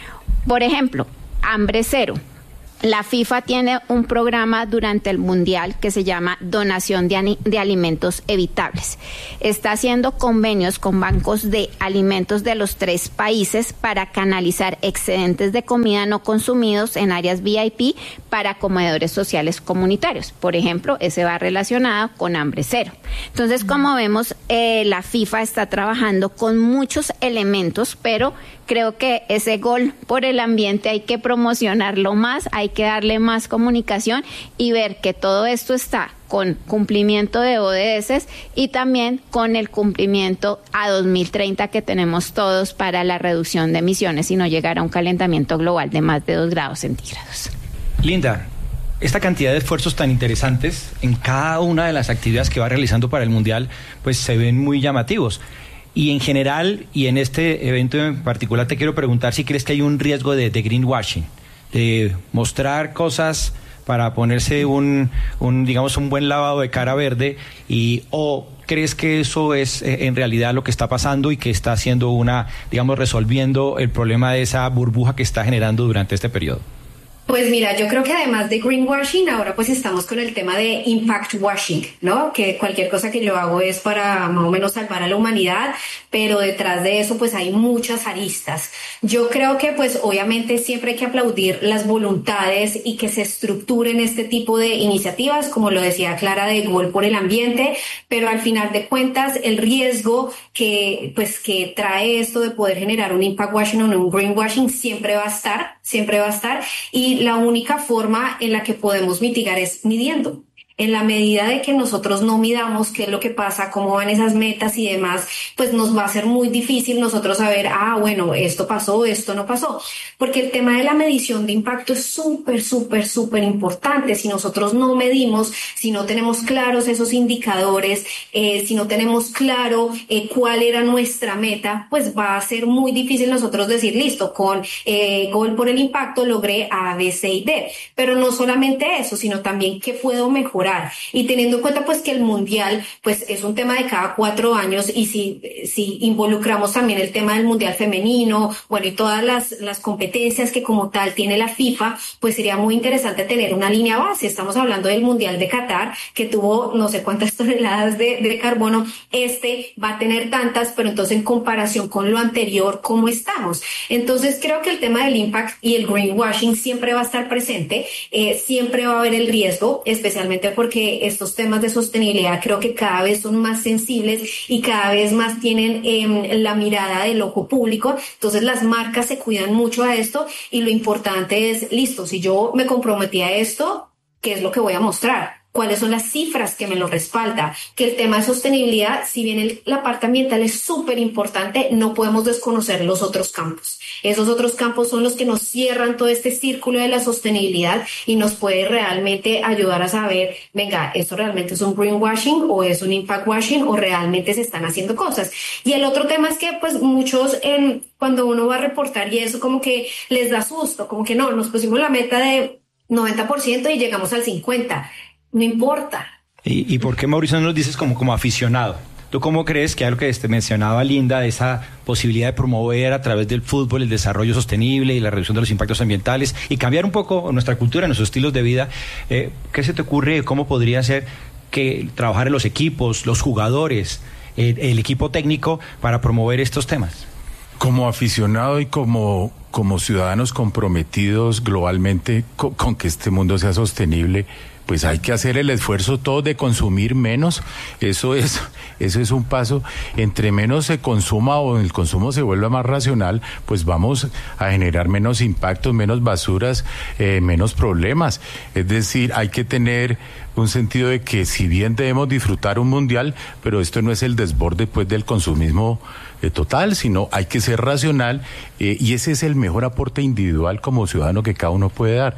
Por ejemplo, hambre cero. La FIFA tiene un programa durante el Mundial que se llama Donación de, ani- de Alimentos Evitables. Está haciendo convenios con bancos de alimentos de los tres países para canalizar excedentes de comida no consumidos en áreas V I P para comedores sociales comunitarios. Por ejemplo, ese va relacionado con hambre cero. Entonces, como vemos, eh, la FIFA está trabajando con muchos elementos, pero creo que ese gol por el ambiente hay que promocionarlo más, hay que darle más comunicación y ver que todo esto está con cumplimiento de O D S y también con el cumplimiento a dos mil treinta que tenemos todos para la reducción de emisiones y no llegar a un calentamiento global de más de dos grados centígrados. Linda, esta cantidad de esfuerzos tan interesantes en cada una de las actividades que va realizando para el Mundial, pues se ven muy llamativos. Y en general, y en este evento en particular, te quiero preguntar si crees que hay un riesgo de, de greenwashing, de mostrar cosas para ponerse un, un, digamos, un buen lavado de cara verde, y o crees que eso es eh, en realidad lo que está pasando y que está haciendo una, digamos, resolviendo el problema de esa burbuja que está generando durante este periodo. Pues mira, yo creo que además de greenwashing, ahora pues estamos con el tema de impact washing, ¿no? Que cualquier cosa que yo hago es para más o menos salvar a la humanidad, pero detrás de eso pues hay muchas aristas. Yo creo que pues obviamente siempre hay que aplaudir las voluntades y que se estructuren este tipo de iniciativas, como lo decía Clara, de Gol por el Ambiente, pero al final de cuentas el riesgo que pues que trae esto de poder generar un impact washing o un greenwashing siempre va a estar, siempre va a estar, y la única forma en la que podemos mitigar es midiendo. En la medida de que nosotros no midamos qué es lo que pasa, cómo van esas metas y demás, pues nos va a ser muy difícil nosotros saber, ah, bueno, esto pasó, esto no pasó. Porque el tema de la medición de impacto es súper, súper, súper importante. Si nosotros no medimos, si no tenemos claros esos indicadores, eh, si no tenemos claro eh, cuál era nuestra meta, pues va a ser muy difícil nosotros decir, listo, con eh, Gol por el Impacto logré A, B, C y D. Pero no solamente eso, sino también qué puedo mejorar. Y teniendo en cuenta pues que el Mundial pues es un tema de cada cuatro años, y si, si involucramos también el tema del Mundial femenino, bueno, y todas las, las competencias que como tal tiene la FIFA, pues sería muy interesante tener una línea base. Estamos hablando del Mundial de Qatar, que tuvo no sé cuántas toneladas de, de carbono. Este va a tener tantas, pero entonces en comparación con lo anterior, ¿cómo estamos? Entonces creo que el tema del impact y el greenwashing siempre va a estar presente, eh, siempre va a haber el riesgo, especialmente porque estos temas de sostenibilidad creo que cada vez son más sensibles y cada vez más tienen eh, la mirada del ojo público. Entonces las marcas se cuidan mucho a esto, y lo importante es, listo, si yo me comprometí a esto, ¿qué es lo que voy a mostrar? ¿Cuáles son las cifras que me lo respaldan? Que el tema de sostenibilidad, si bien el, la parte ambiental es súper importante, no podemos desconocer los otros campos. Esos otros campos son los que nos cierran todo este círculo de la sostenibilidad y nos puede realmente ayudar a saber, venga, ¿esto realmente es un greenwashing o es un impact washing o realmente se están haciendo cosas? Y el otro tema es que pues muchos, eh, cuando uno va a reportar y eso como que les da susto, como que no, nos pusimos la meta de noventa por ciento y llegamos al cincuenta por ciento. No importa. ¿Y, y por qué, Mauricio, no nos dices como, como aficionado? ¿Tú cómo crees que algo que te mencionaba Linda, de esa posibilidad de promover a través del fútbol el desarrollo sostenible y la reducción de los impactos ambientales y cambiar un poco nuestra cultura, nuestros estilos de vida, eh, qué se te ocurre? ¿Cómo podría ser que trabajar en los equipos, los jugadores, eh, el equipo técnico para promover estos temas? Como aficionado y como, como ciudadanos comprometidos globalmente con, con que este mundo sea sostenible, pues hay que hacer el esfuerzo todo de consumir menos. Eso es, eso es un paso. Entre menos se consuma o el consumo se vuelva más racional, pues vamos a generar menos impactos, menos basuras, eh, menos problemas. Es decir, hay que tener un sentido de que si bien debemos disfrutar un mundial, pero esto no es el desborde pues del consumismo eh, total, sino hay que ser racional, eh, y ese es el mejor aporte individual como ciudadano que cada uno puede dar.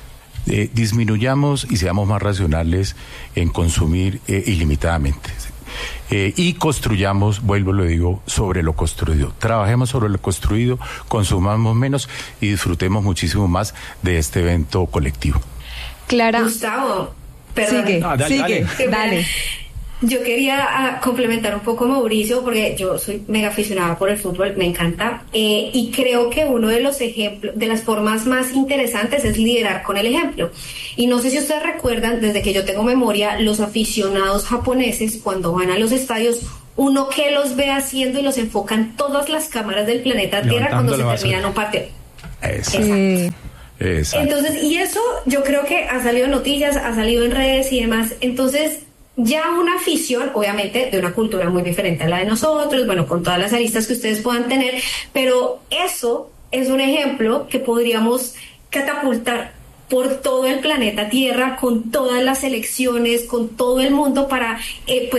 Eh, disminuyamos y seamos más racionales en consumir eh, ilimitadamente. Eh, y construyamos, vuelvo lo digo, sobre lo construido. Trabajemos sobre lo construido, consumamos menos y disfrutemos muchísimo más de este evento colectivo. Clara. Gustavo, perdón. Sigue, ah, dale, sigue, dale. dale. Yo quería uh, complementar un poco a Mauricio, porque yo soy mega aficionada por el fútbol, me encanta, eh, y creo que uno de los ejemplos, de las formas más interesantes es liderar con el ejemplo. Y no sé si ustedes recuerdan, desde que yo tengo memoria, los aficionados japoneses cuando van a los estadios, uno que los ve haciendo y los enfocan todas las cámaras del planeta Tierra cuando se terminan un partido. Eso. Exacto. Exacto. Entonces, y eso yo creo que ha salido en noticias, ha salido en redes y demás. Entonces, ya una afición, obviamente, de una cultura muy diferente a la de nosotros, bueno, con todas las aristas que ustedes puedan tener, pero eso es un ejemplo que podríamos catapultar por todo el planeta Tierra, con todas las elecciones, con todo el mundo, para, eh, pues,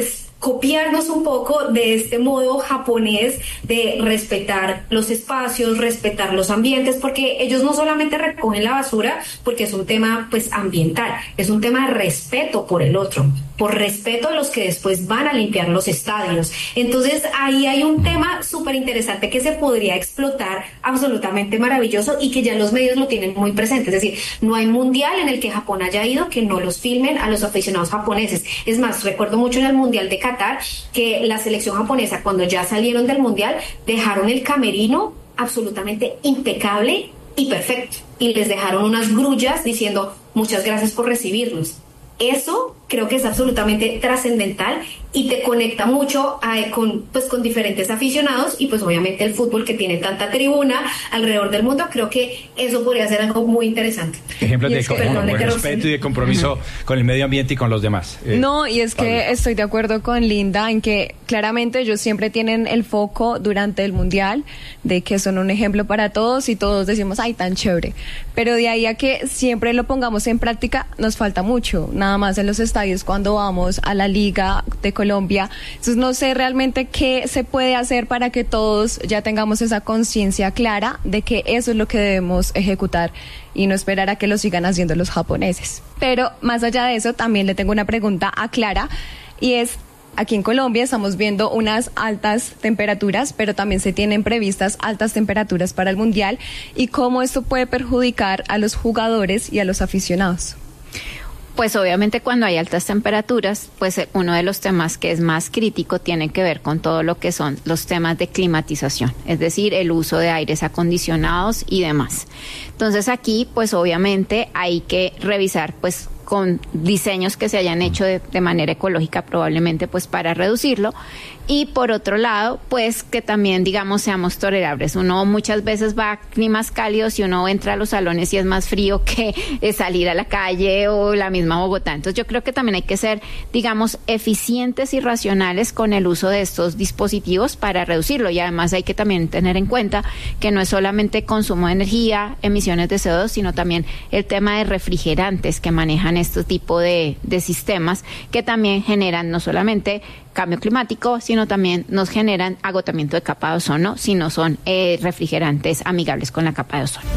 copiarnos un poco de este modo japonés de respetar los espacios, respetar los ambientes, porque ellos no solamente recogen la basura porque es un tema pues ambiental, es un tema de respeto por el otro, por respeto a los que después van a limpiar los estadios. Entonces ahí hay un tema súper interesante que se podría explotar, absolutamente maravilloso, y que ya los medios lo tienen muy presente. Es decir, no hay mundial en el que Japón haya ido que no los filmen a los aficionados japoneses. Es más, recuerdo mucho en el mundial de Qatar que la selección japonesa, cuando ya salieron del mundial, dejaron el camerino absolutamente impecable y perfecto, y les dejaron unas grullas diciendo muchas gracias por recibirnos. Eso creo que es absolutamente trascendental y te conecta mucho a, con, pues, con diferentes aficionados, y pues obviamente el fútbol, que tiene tanta tribuna alrededor del mundo, creo que eso podría ser algo muy interesante. Ejemplos de, que, como, perdón, de respeto y de compromiso uh-huh. con el medio ambiente y con los demás. Eh, no, y es Pablo. que estoy de acuerdo con Linda en que claramente ellos siempre tienen el foco durante el mundial de que son un ejemplo para todos y todos decimos, ay, tan chévere. Pero de ahí a que siempre lo pongamos en práctica nos falta mucho, nada más en los estadios cuando vamos a la Liga de Colombia. Entonces no sé realmente qué se puede hacer para que todos ya tengamos esa conciencia clara de que eso es lo que debemos ejecutar y no esperar a que lo sigan haciendo los japoneses. Pero más allá de eso, también le tengo una pregunta a Clara, y es: aquí en Colombia estamos viendo unas altas temperaturas, pero también se tienen previstas altas temperaturas para el Mundial, y cómo esto puede perjudicar a los jugadores y a los aficionados. Pues obviamente cuando hay altas temperaturas, pues uno de los temas que es más crítico tiene que ver con todo lo que son los temas de climatización, es decir, el uso de aires acondicionados y demás. Entonces aquí, pues obviamente hay que revisar, pues con diseños que se hayan hecho de, de manera ecológica probablemente, pues para reducirlo. Y por otro lado, pues que también, digamos, seamos tolerables. Uno muchas veces va a climas cálidos y uno entra a los salones y es más frío que eh, salir a la calle o la misma Bogotá. Entonces yo creo que también hay que ser, digamos, eficientes y racionales con el uso de estos dispositivos para reducirlo. Y además hay que también tener en cuenta que no es solamente consumo de energía, emisiones de C O dos, sino también el tema de refrigerantes que manejan este tipo de, de sistemas, que también generan no solamente cambio climático, sino también nos generan agotamiento de capa de ozono si no son eh, refrigerantes amigables con la capa de ozono.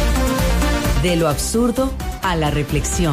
De lo absurdo a la reflexión.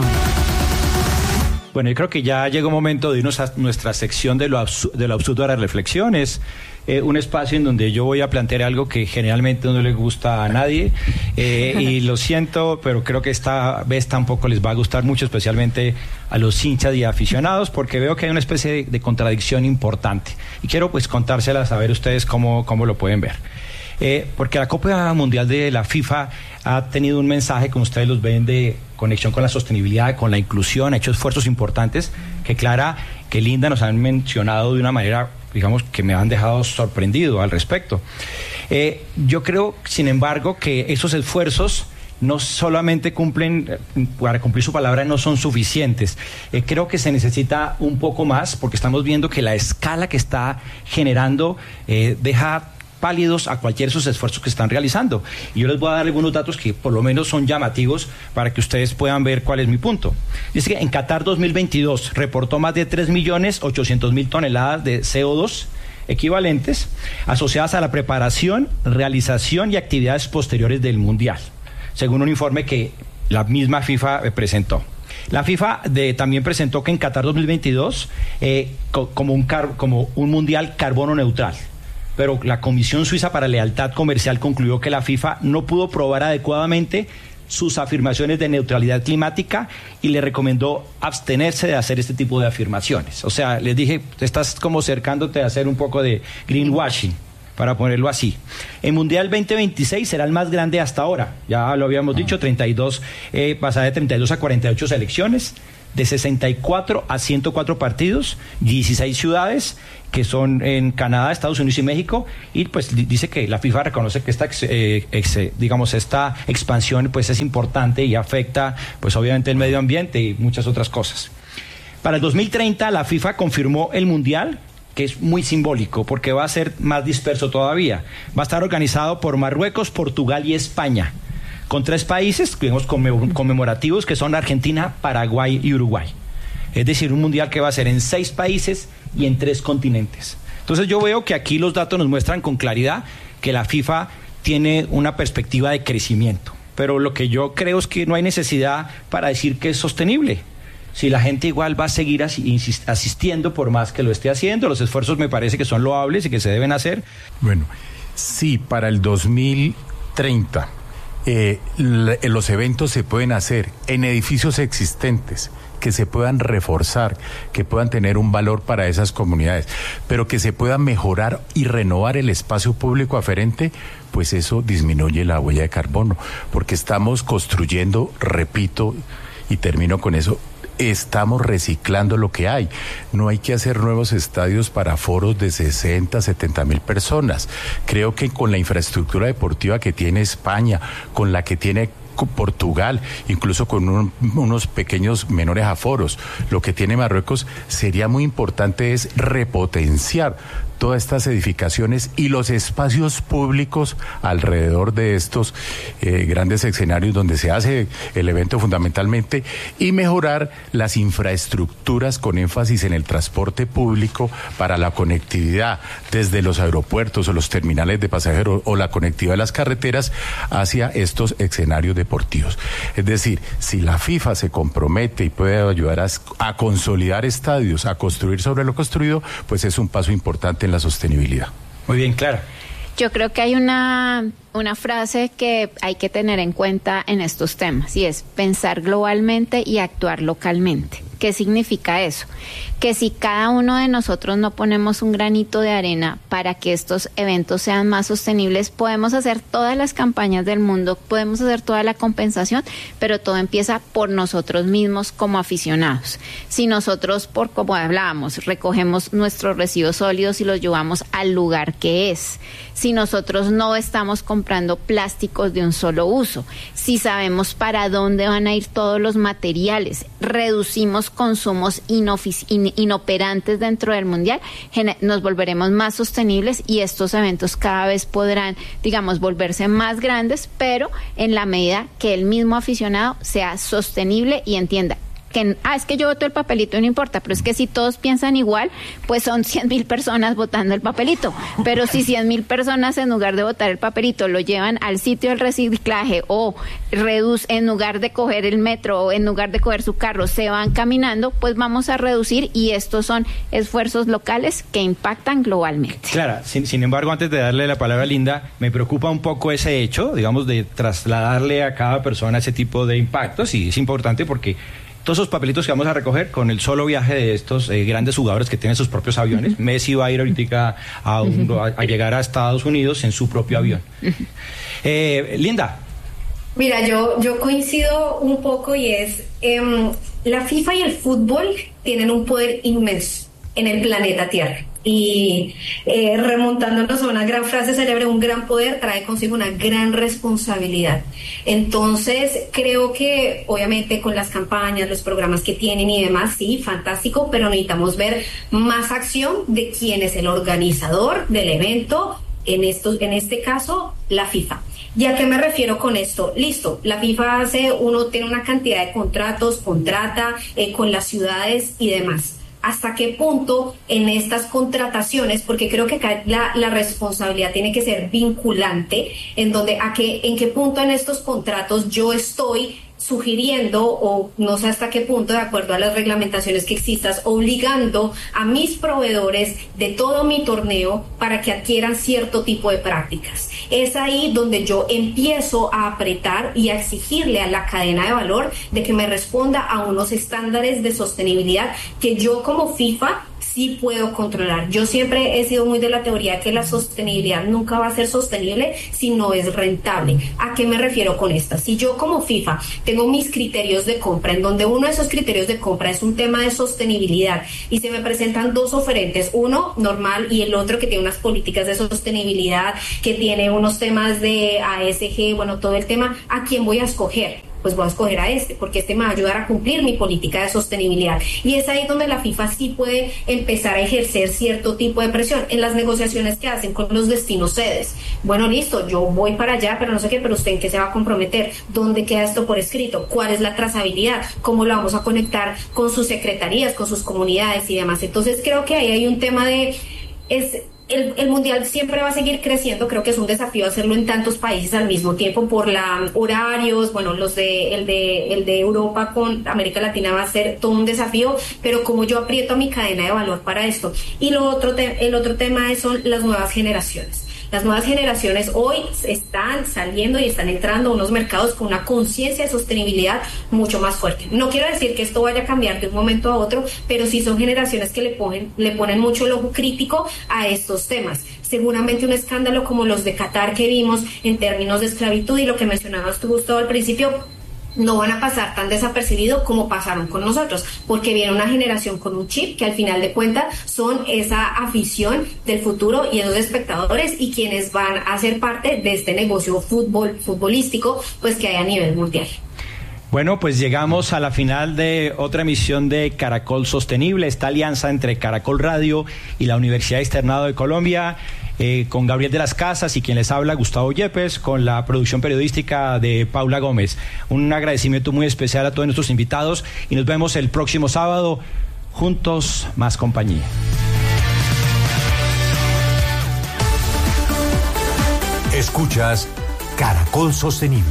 Bueno, yo creo que ya llegó un momento de irnos a nuestra sección de lo, absu- de lo absurdo a la reflexión. Es eh, un espacio en donde yo voy a plantear algo que generalmente no le gusta a nadie, eh, y lo siento, pero creo que esta vez tampoco les va a gustar mucho, especialmente a los hinchas y aficionados, porque veo que hay una especie de, de contradicción importante. Y quiero pues contárselas a ver ustedes cómo, cómo lo pueden ver. Eh, porque la Copa Mundial de la FIFA ha tenido un mensaje, como ustedes los ven, de conexión con la sostenibilidad, con la inclusión, ha hecho esfuerzos importantes que Clara, que Linda nos han mencionado de una manera, digamos, que me han dejado sorprendido al respecto. Eh, yo creo, sin embargo, que esos esfuerzos no solamente cumplen, para cumplir su palabra, no son suficientes. Eh, creo que se necesita un poco más, porque estamos viendo que la escala que está generando eh, deja pálidos a cualquiera de esos esfuerzos que están realizando. Y yo les voy a dar algunos datos que por lo menos son llamativos para que ustedes puedan ver cuál es mi punto. Dice que en Qatar dos mil veintidós reportó más de tres millones ochocientos mil toneladas de C O dos equivalentes asociadas a la preparación, realización y actividades posteriores del Mundial, según un informe que la misma FIFA presentó. La FIFA de, también presentó que en Qatar dos mil veintidós eh, co- como, un car- como un Mundial carbono neutral. Pero la Comisión Suiza para Lealtad Comercial concluyó que la FIFA no pudo probar adecuadamente sus afirmaciones de neutralidad climática y le recomendó abstenerse de hacer este tipo de afirmaciones. O sea, les dije, estás como cercándote a hacer un poco de greenwashing, para ponerlo así. El Mundial veinte veintiséis será el más grande hasta ahora. Ya lo habíamos dicho, treinta y dos, eh, pasará de treinta y dos a cuarenta y ocho selecciones, de sesenta y cuatro a ciento cuatro partidos, dieciséis ciudades, que son en Canadá, Estados Unidos y México, y pues dice que la FIFA reconoce que esta ex, eh, ex, digamos esta expansión pues es importante y afecta pues obviamente el medio ambiente y muchas otras cosas. Para el dos mil treinta la FIFA confirmó el Mundial, que es muy simbólico porque va a ser más disperso todavía. Va a estar organizado por Marruecos, Portugal y España, con tres países, digamos, conmemorativos, que son Argentina, Paraguay y Uruguay. Es decir, un mundial que va a ser en seis países y en tres continentes. Entonces yo veo que aquí los datos nos muestran con claridad que la FIFA tiene una perspectiva de crecimiento, pero lo que yo creo es que no hay necesidad para decir que es sostenible. Si la gente igual va a seguir asistiendo por más que lo esté haciendo, los esfuerzos me parece que son loables y que se deben hacer. Bueno, sí, para el dos mil treinta eh, los eventos se pueden hacer en edificios existentes, que se puedan reforzar, que puedan tener un valor para esas comunidades, pero que se pueda mejorar y renovar el espacio público aferente, pues eso disminuye la huella de carbono, porque estamos construyendo, repito, y termino con eso, estamos reciclando lo que hay. No hay que hacer nuevos estadios para foros de sesenta, setenta mil personas. Creo que con la infraestructura deportiva que tiene España, con la que tiene Portugal, incluso con un, unos pequeños menores aforos, lo que tiene Marruecos, sería muy importante es repotenciar todas estas edificaciones y los espacios públicos alrededor de estos eh, grandes escenarios donde se hace el evento fundamentalmente, y mejorar las infraestructuras con énfasis en el transporte público para la conectividad desde los aeropuertos o los terminales de pasajeros o la conectividad de las carreteras hacia estos escenarios deportivos. Es decir, si la FIFA se compromete y puede ayudar a, a consolidar estadios, a construir sobre lo construido, pues es un paso importante en la sostenibilidad. Muy bien, Clara. Yo creo que hay una, una frase que hay que tener en cuenta en estos temas, y es pensar globalmente y actuar localmente. ¿Qué significa eso? Que si cada uno de nosotros no ponemos un granito de arena para que estos eventos sean más sostenibles, podemos hacer todas las campañas del mundo, podemos hacer toda la compensación, pero todo empieza por nosotros mismos como aficionados. Si nosotros, por como hablábamos, recogemos nuestros residuos sólidos y los llevamos al lugar que es, si nosotros no estamos comprando plásticos de un solo uso, si sabemos para dónde van a ir todos los materiales, reducimos consumos inofic- in- inoperantes dentro del mundial, gener- nos volveremos más sostenibles y estos eventos cada vez podrán, digamos, volverse más grandes, pero en la medida que el mismo aficionado sea sostenible y entienda que, ah, es que yo voto el papelito y no importa, pero es que si todos piensan igual, pues son cien mil personas votando el papelito, pero si cien mil personas en lugar de votar el papelito lo llevan al sitio del reciclaje o reduce, en lugar de coger el metro o en lugar de coger su carro, se van caminando, pues vamos a reducir, y estos son esfuerzos locales que impactan globalmente. Clara, sin, sin embargo, antes de darle la palabra a Linda, me preocupa un poco ese hecho, digamos, de trasladarle a cada persona ese tipo de impactos, y es importante porque todos esos papelitos que vamos a recoger con el solo viaje de estos eh, grandes jugadores que tienen sus propios aviones. Uh-huh. Messi va a ir ahorita a, un, a, a llegar a Estados Unidos en su propio avión. Uh-huh. Eh, Linda. Mira, yo, yo coincido un poco, y es, eh, la FIFA y el fútbol tienen un poder inmenso en el planeta Tierra. Y eh, remontándonos a una gran frase célebre, un gran poder trae consigo una gran responsabilidad. Entonces, creo que obviamente con las campañas, los programas que tienen y demás, sí, fantástico, pero necesitamos ver más acción de quién es el organizador del evento, en, esto, en este caso, la FIFA. ¿Y a qué me refiero con esto? Listo, la FIFA hace, uno tiene una cantidad de contratos, contrata eh, con las ciudades y demás. ¿Hasta qué punto en estas contrataciones, porque creo que acá la, la responsabilidad tiene que ser vinculante, en donde a qué, en qué punto en estos contratos yo estoy sugiriendo, o no sé hasta qué punto, de acuerdo a las reglamentaciones que existas, obligando a mis proveedores de todo mi torneo para que adquieran cierto tipo de prácticas? Es ahí donde yo empiezo a apretar y a exigirle a la cadena de valor de que me responda a unos estándares de sostenibilidad que yo como FIFA sí puedo controlar. Yo siempre he sido muy de la teoría que la sostenibilidad nunca va a ser sostenible si no es rentable. ¿A qué me refiero con esta? Si yo como FIFA tengo mis criterios de compra, en donde uno de esos criterios de compra es un tema de sostenibilidad, y se me presentan dos oferentes, uno normal y el otro que tiene unas políticas de sostenibilidad, que tiene unos temas de A S G, bueno, todo el tema, ¿a quién voy a escoger? pues voy a escoger a este, porque este me va a ayudar a cumplir mi política de sostenibilidad. Y es ahí donde la FIFA sí puede empezar a ejercer cierto tipo de presión en las negociaciones que hacen con los destinos sedes. Bueno, listo, yo voy para allá, pero no sé qué, pero usted en qué se va a comprometer, dónde queda esto por escrito, cuál es la trazabilidad, cómo lo vamos a conectar con sus secretarías, con sus comunidades y demás. Entonces creo que ahí hay un tema de... es El, el mundial siempre va a seguir creciendo, creo que es un desafío hacerlo en tantos países al mismo tiempo por la horarios, bueno, los de el de el de Europa con América Latina va a ser todo un desafío, pero como yo aprieto mi cadena de valor para esto. Y lo otro te, el otro tema es, son las nuevas generaciones. Las nuevas generaciones hoy están saliendo y están entrando a unos mercados con una conciencia de sostenibilidad mucho más fuerte. No quiero decir que esto vaya a cambiar de un momento a otro, pero sí son generaciones que le ponen, le ponen mucho el ojo crítico a estos temas. Seguramente un escándalo como los de Qatar que vimos en términos de esclavitud y lo que mencionabas tú, Gustavo, al principio, no van a pasar tan desapercibidos como pasaron con nosotros, porque viene una generación con un chip que al final de cuentas son esa afición del futuro y esos espectadores y quienes van a ser parte de este negocio fútbol, futbolístico pues que hay a nivel mundial. Bueno, pues llegamos a la final de otra emisión de Caracol Sostenible, esta alianza entre Caracol Radio y la Universidad Externado de Colombia, eh, con Gabriel de las Casas y quien les habla, Gustavo Yepes, con la producción periodística de Paula Gómez. Un agradecimiento muy especial a todos nuestros invitados y nos vemos el próximo sábado. Juntos, más compañía. Escuchas Caracol Sostenible.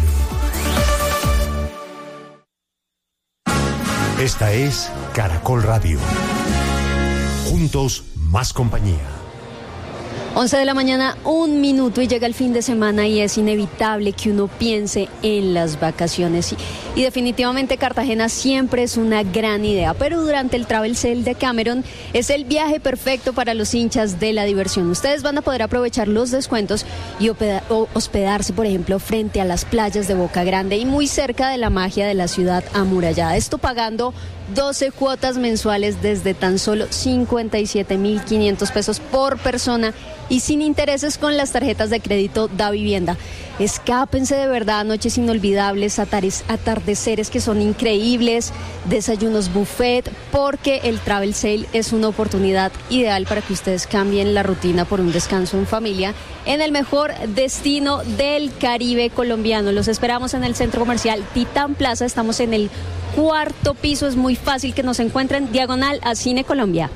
Esta es Caracol Radio. Juntos, más compañía. once de la mañana, un minuto y llega el fin de semana y es inevitable que uno piense en las vacaciones. Y, y definitivamente Cartagena siempre es una gran idea, pero durante el Travel Sale de Cameron es el viaje perfecto para los hinchas de la diversión. Ustedes van a poder aprovechar los descuentos y hospedarse, por ejemplo, frente a las playas de Boca Grande y muy cerca de la magia de la ciudad amurallada. Esto pagando doce cuotas mensuales desde tan solo cincuenta y siete mil quinientos pesos por persona y sin intereses con las tarjetas de crédito Da Vivienda. Escápense de verdad a noches inolvidables, atardeceres que son increíbles, desayunos buffet, porque el Travel Sale es una oportunidad ideal para que ustedes cambien la rutina por un descanso en familia en el mejor destino del Caribe colombiano. Los esperamos en el Centro Comercial Titán Plaza, estamos en el cuarto piso, es muy fácil que nos encuentren diagonal a Cine Colombia.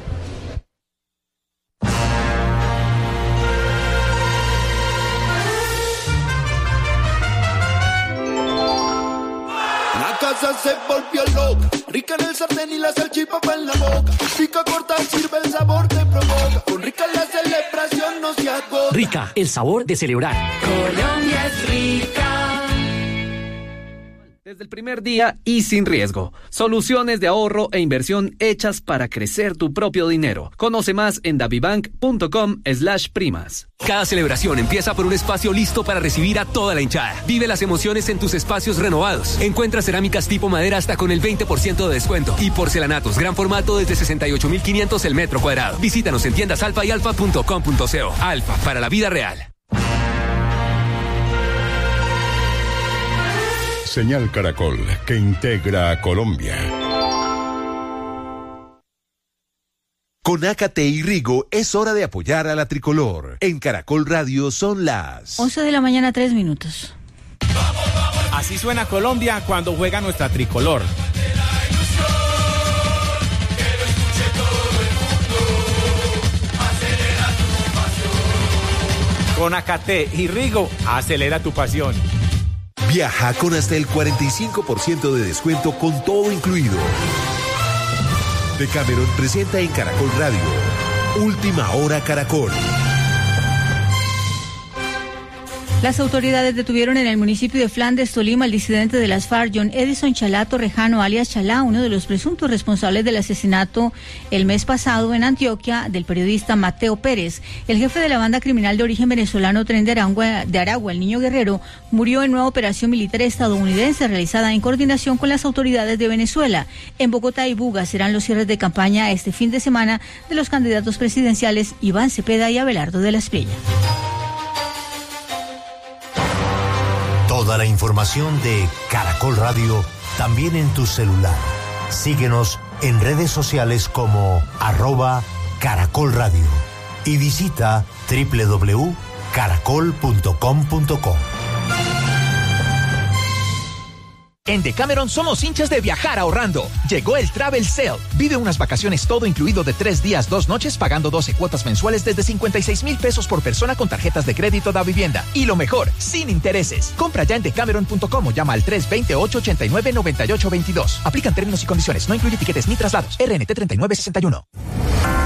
La casa se volvió loca, rica en el sartén y la salchipapa en la boca. Pica corta, sirve el sabor, te provoca. Con Rica la celebración no se agota. Rica, el sabor de celebrar. Colombia es rica. Desde el primer día y sin riesgo. Soluciones de ahorro e inversión hechas para crecer tu propio dinero. Conoce más en davibank.com slash primas. Cada celebración empieza por un espacio listo para recibir a toda la hinchada. Vive las emociones en tus espacios renovados. Encuentra cerámicas tipo madera hasta con el veinte por ciento de descuento. Y porcelanatos gran formato desde sesenta y ocho mil quinientos el metro cuadrado. Visítanos en tiendas Alfa y alfa punto com punto co. Alfa, para la vida real. Señal Caracol, que integra a Colombia. Con Ácate y Rigo es hora de apoyar a la tricolor. En Caracol Radio son las once de la mañana, tres minutos. Así suena Colombia cuando juega nuestra tricolor. Con Ácate y Rigo, acelera tu pasión. Viaja con hasta el cuarenta y cinco por ciento de descuento con todo incluido. Decameron presenta en Caracol Radio Última Hora Caracol. Las autoridades detuvieron en el municipio de Flandes, Tolima, al disidente de las FARC, John Edison Chalá Torrejano, alias Chalá, uno de los presuntos responsables del asesinato el mes pasado en Antioquia del periodista Mateo Pérez. El jefe de la banda criminal de origen venezolano Tren de Aragua, de Aragua, el Niño Guerrero, murió en nueva operación militar estadounidense realizada en coordinación con las autoridades de Venezuela. En Bogotá y Buga serán los cierres de campaña este fin de semana de los candidatos presidenciales Iván Cepeda y Abelardo de la Espriella. Toda la información de Caracol Radio también en tu celular. Síguenos en redes sociales como arroba Caracol Radio y visita doble u doble u doble u punto caracol punto com punto co. En Decameron somos hinchas de viajar ahorrando. Llegó el Travel Sale. Vive unas vacaciones todo incluido de tres días, dos noches, pagando doce cuotas mensuales desde cincuenta y seis mil pesos por persona con tarjetas de crédito da vivienda. Y lo mejor, sin intereses. Compra ya en decameron punto com o llama al tres dos cero, ocho ocho nueve, nueve ocho dos dos. Aplican términos y condiciones. No incluye tiquetes ni traslados. R N T treinta y nueve sesenta y uno.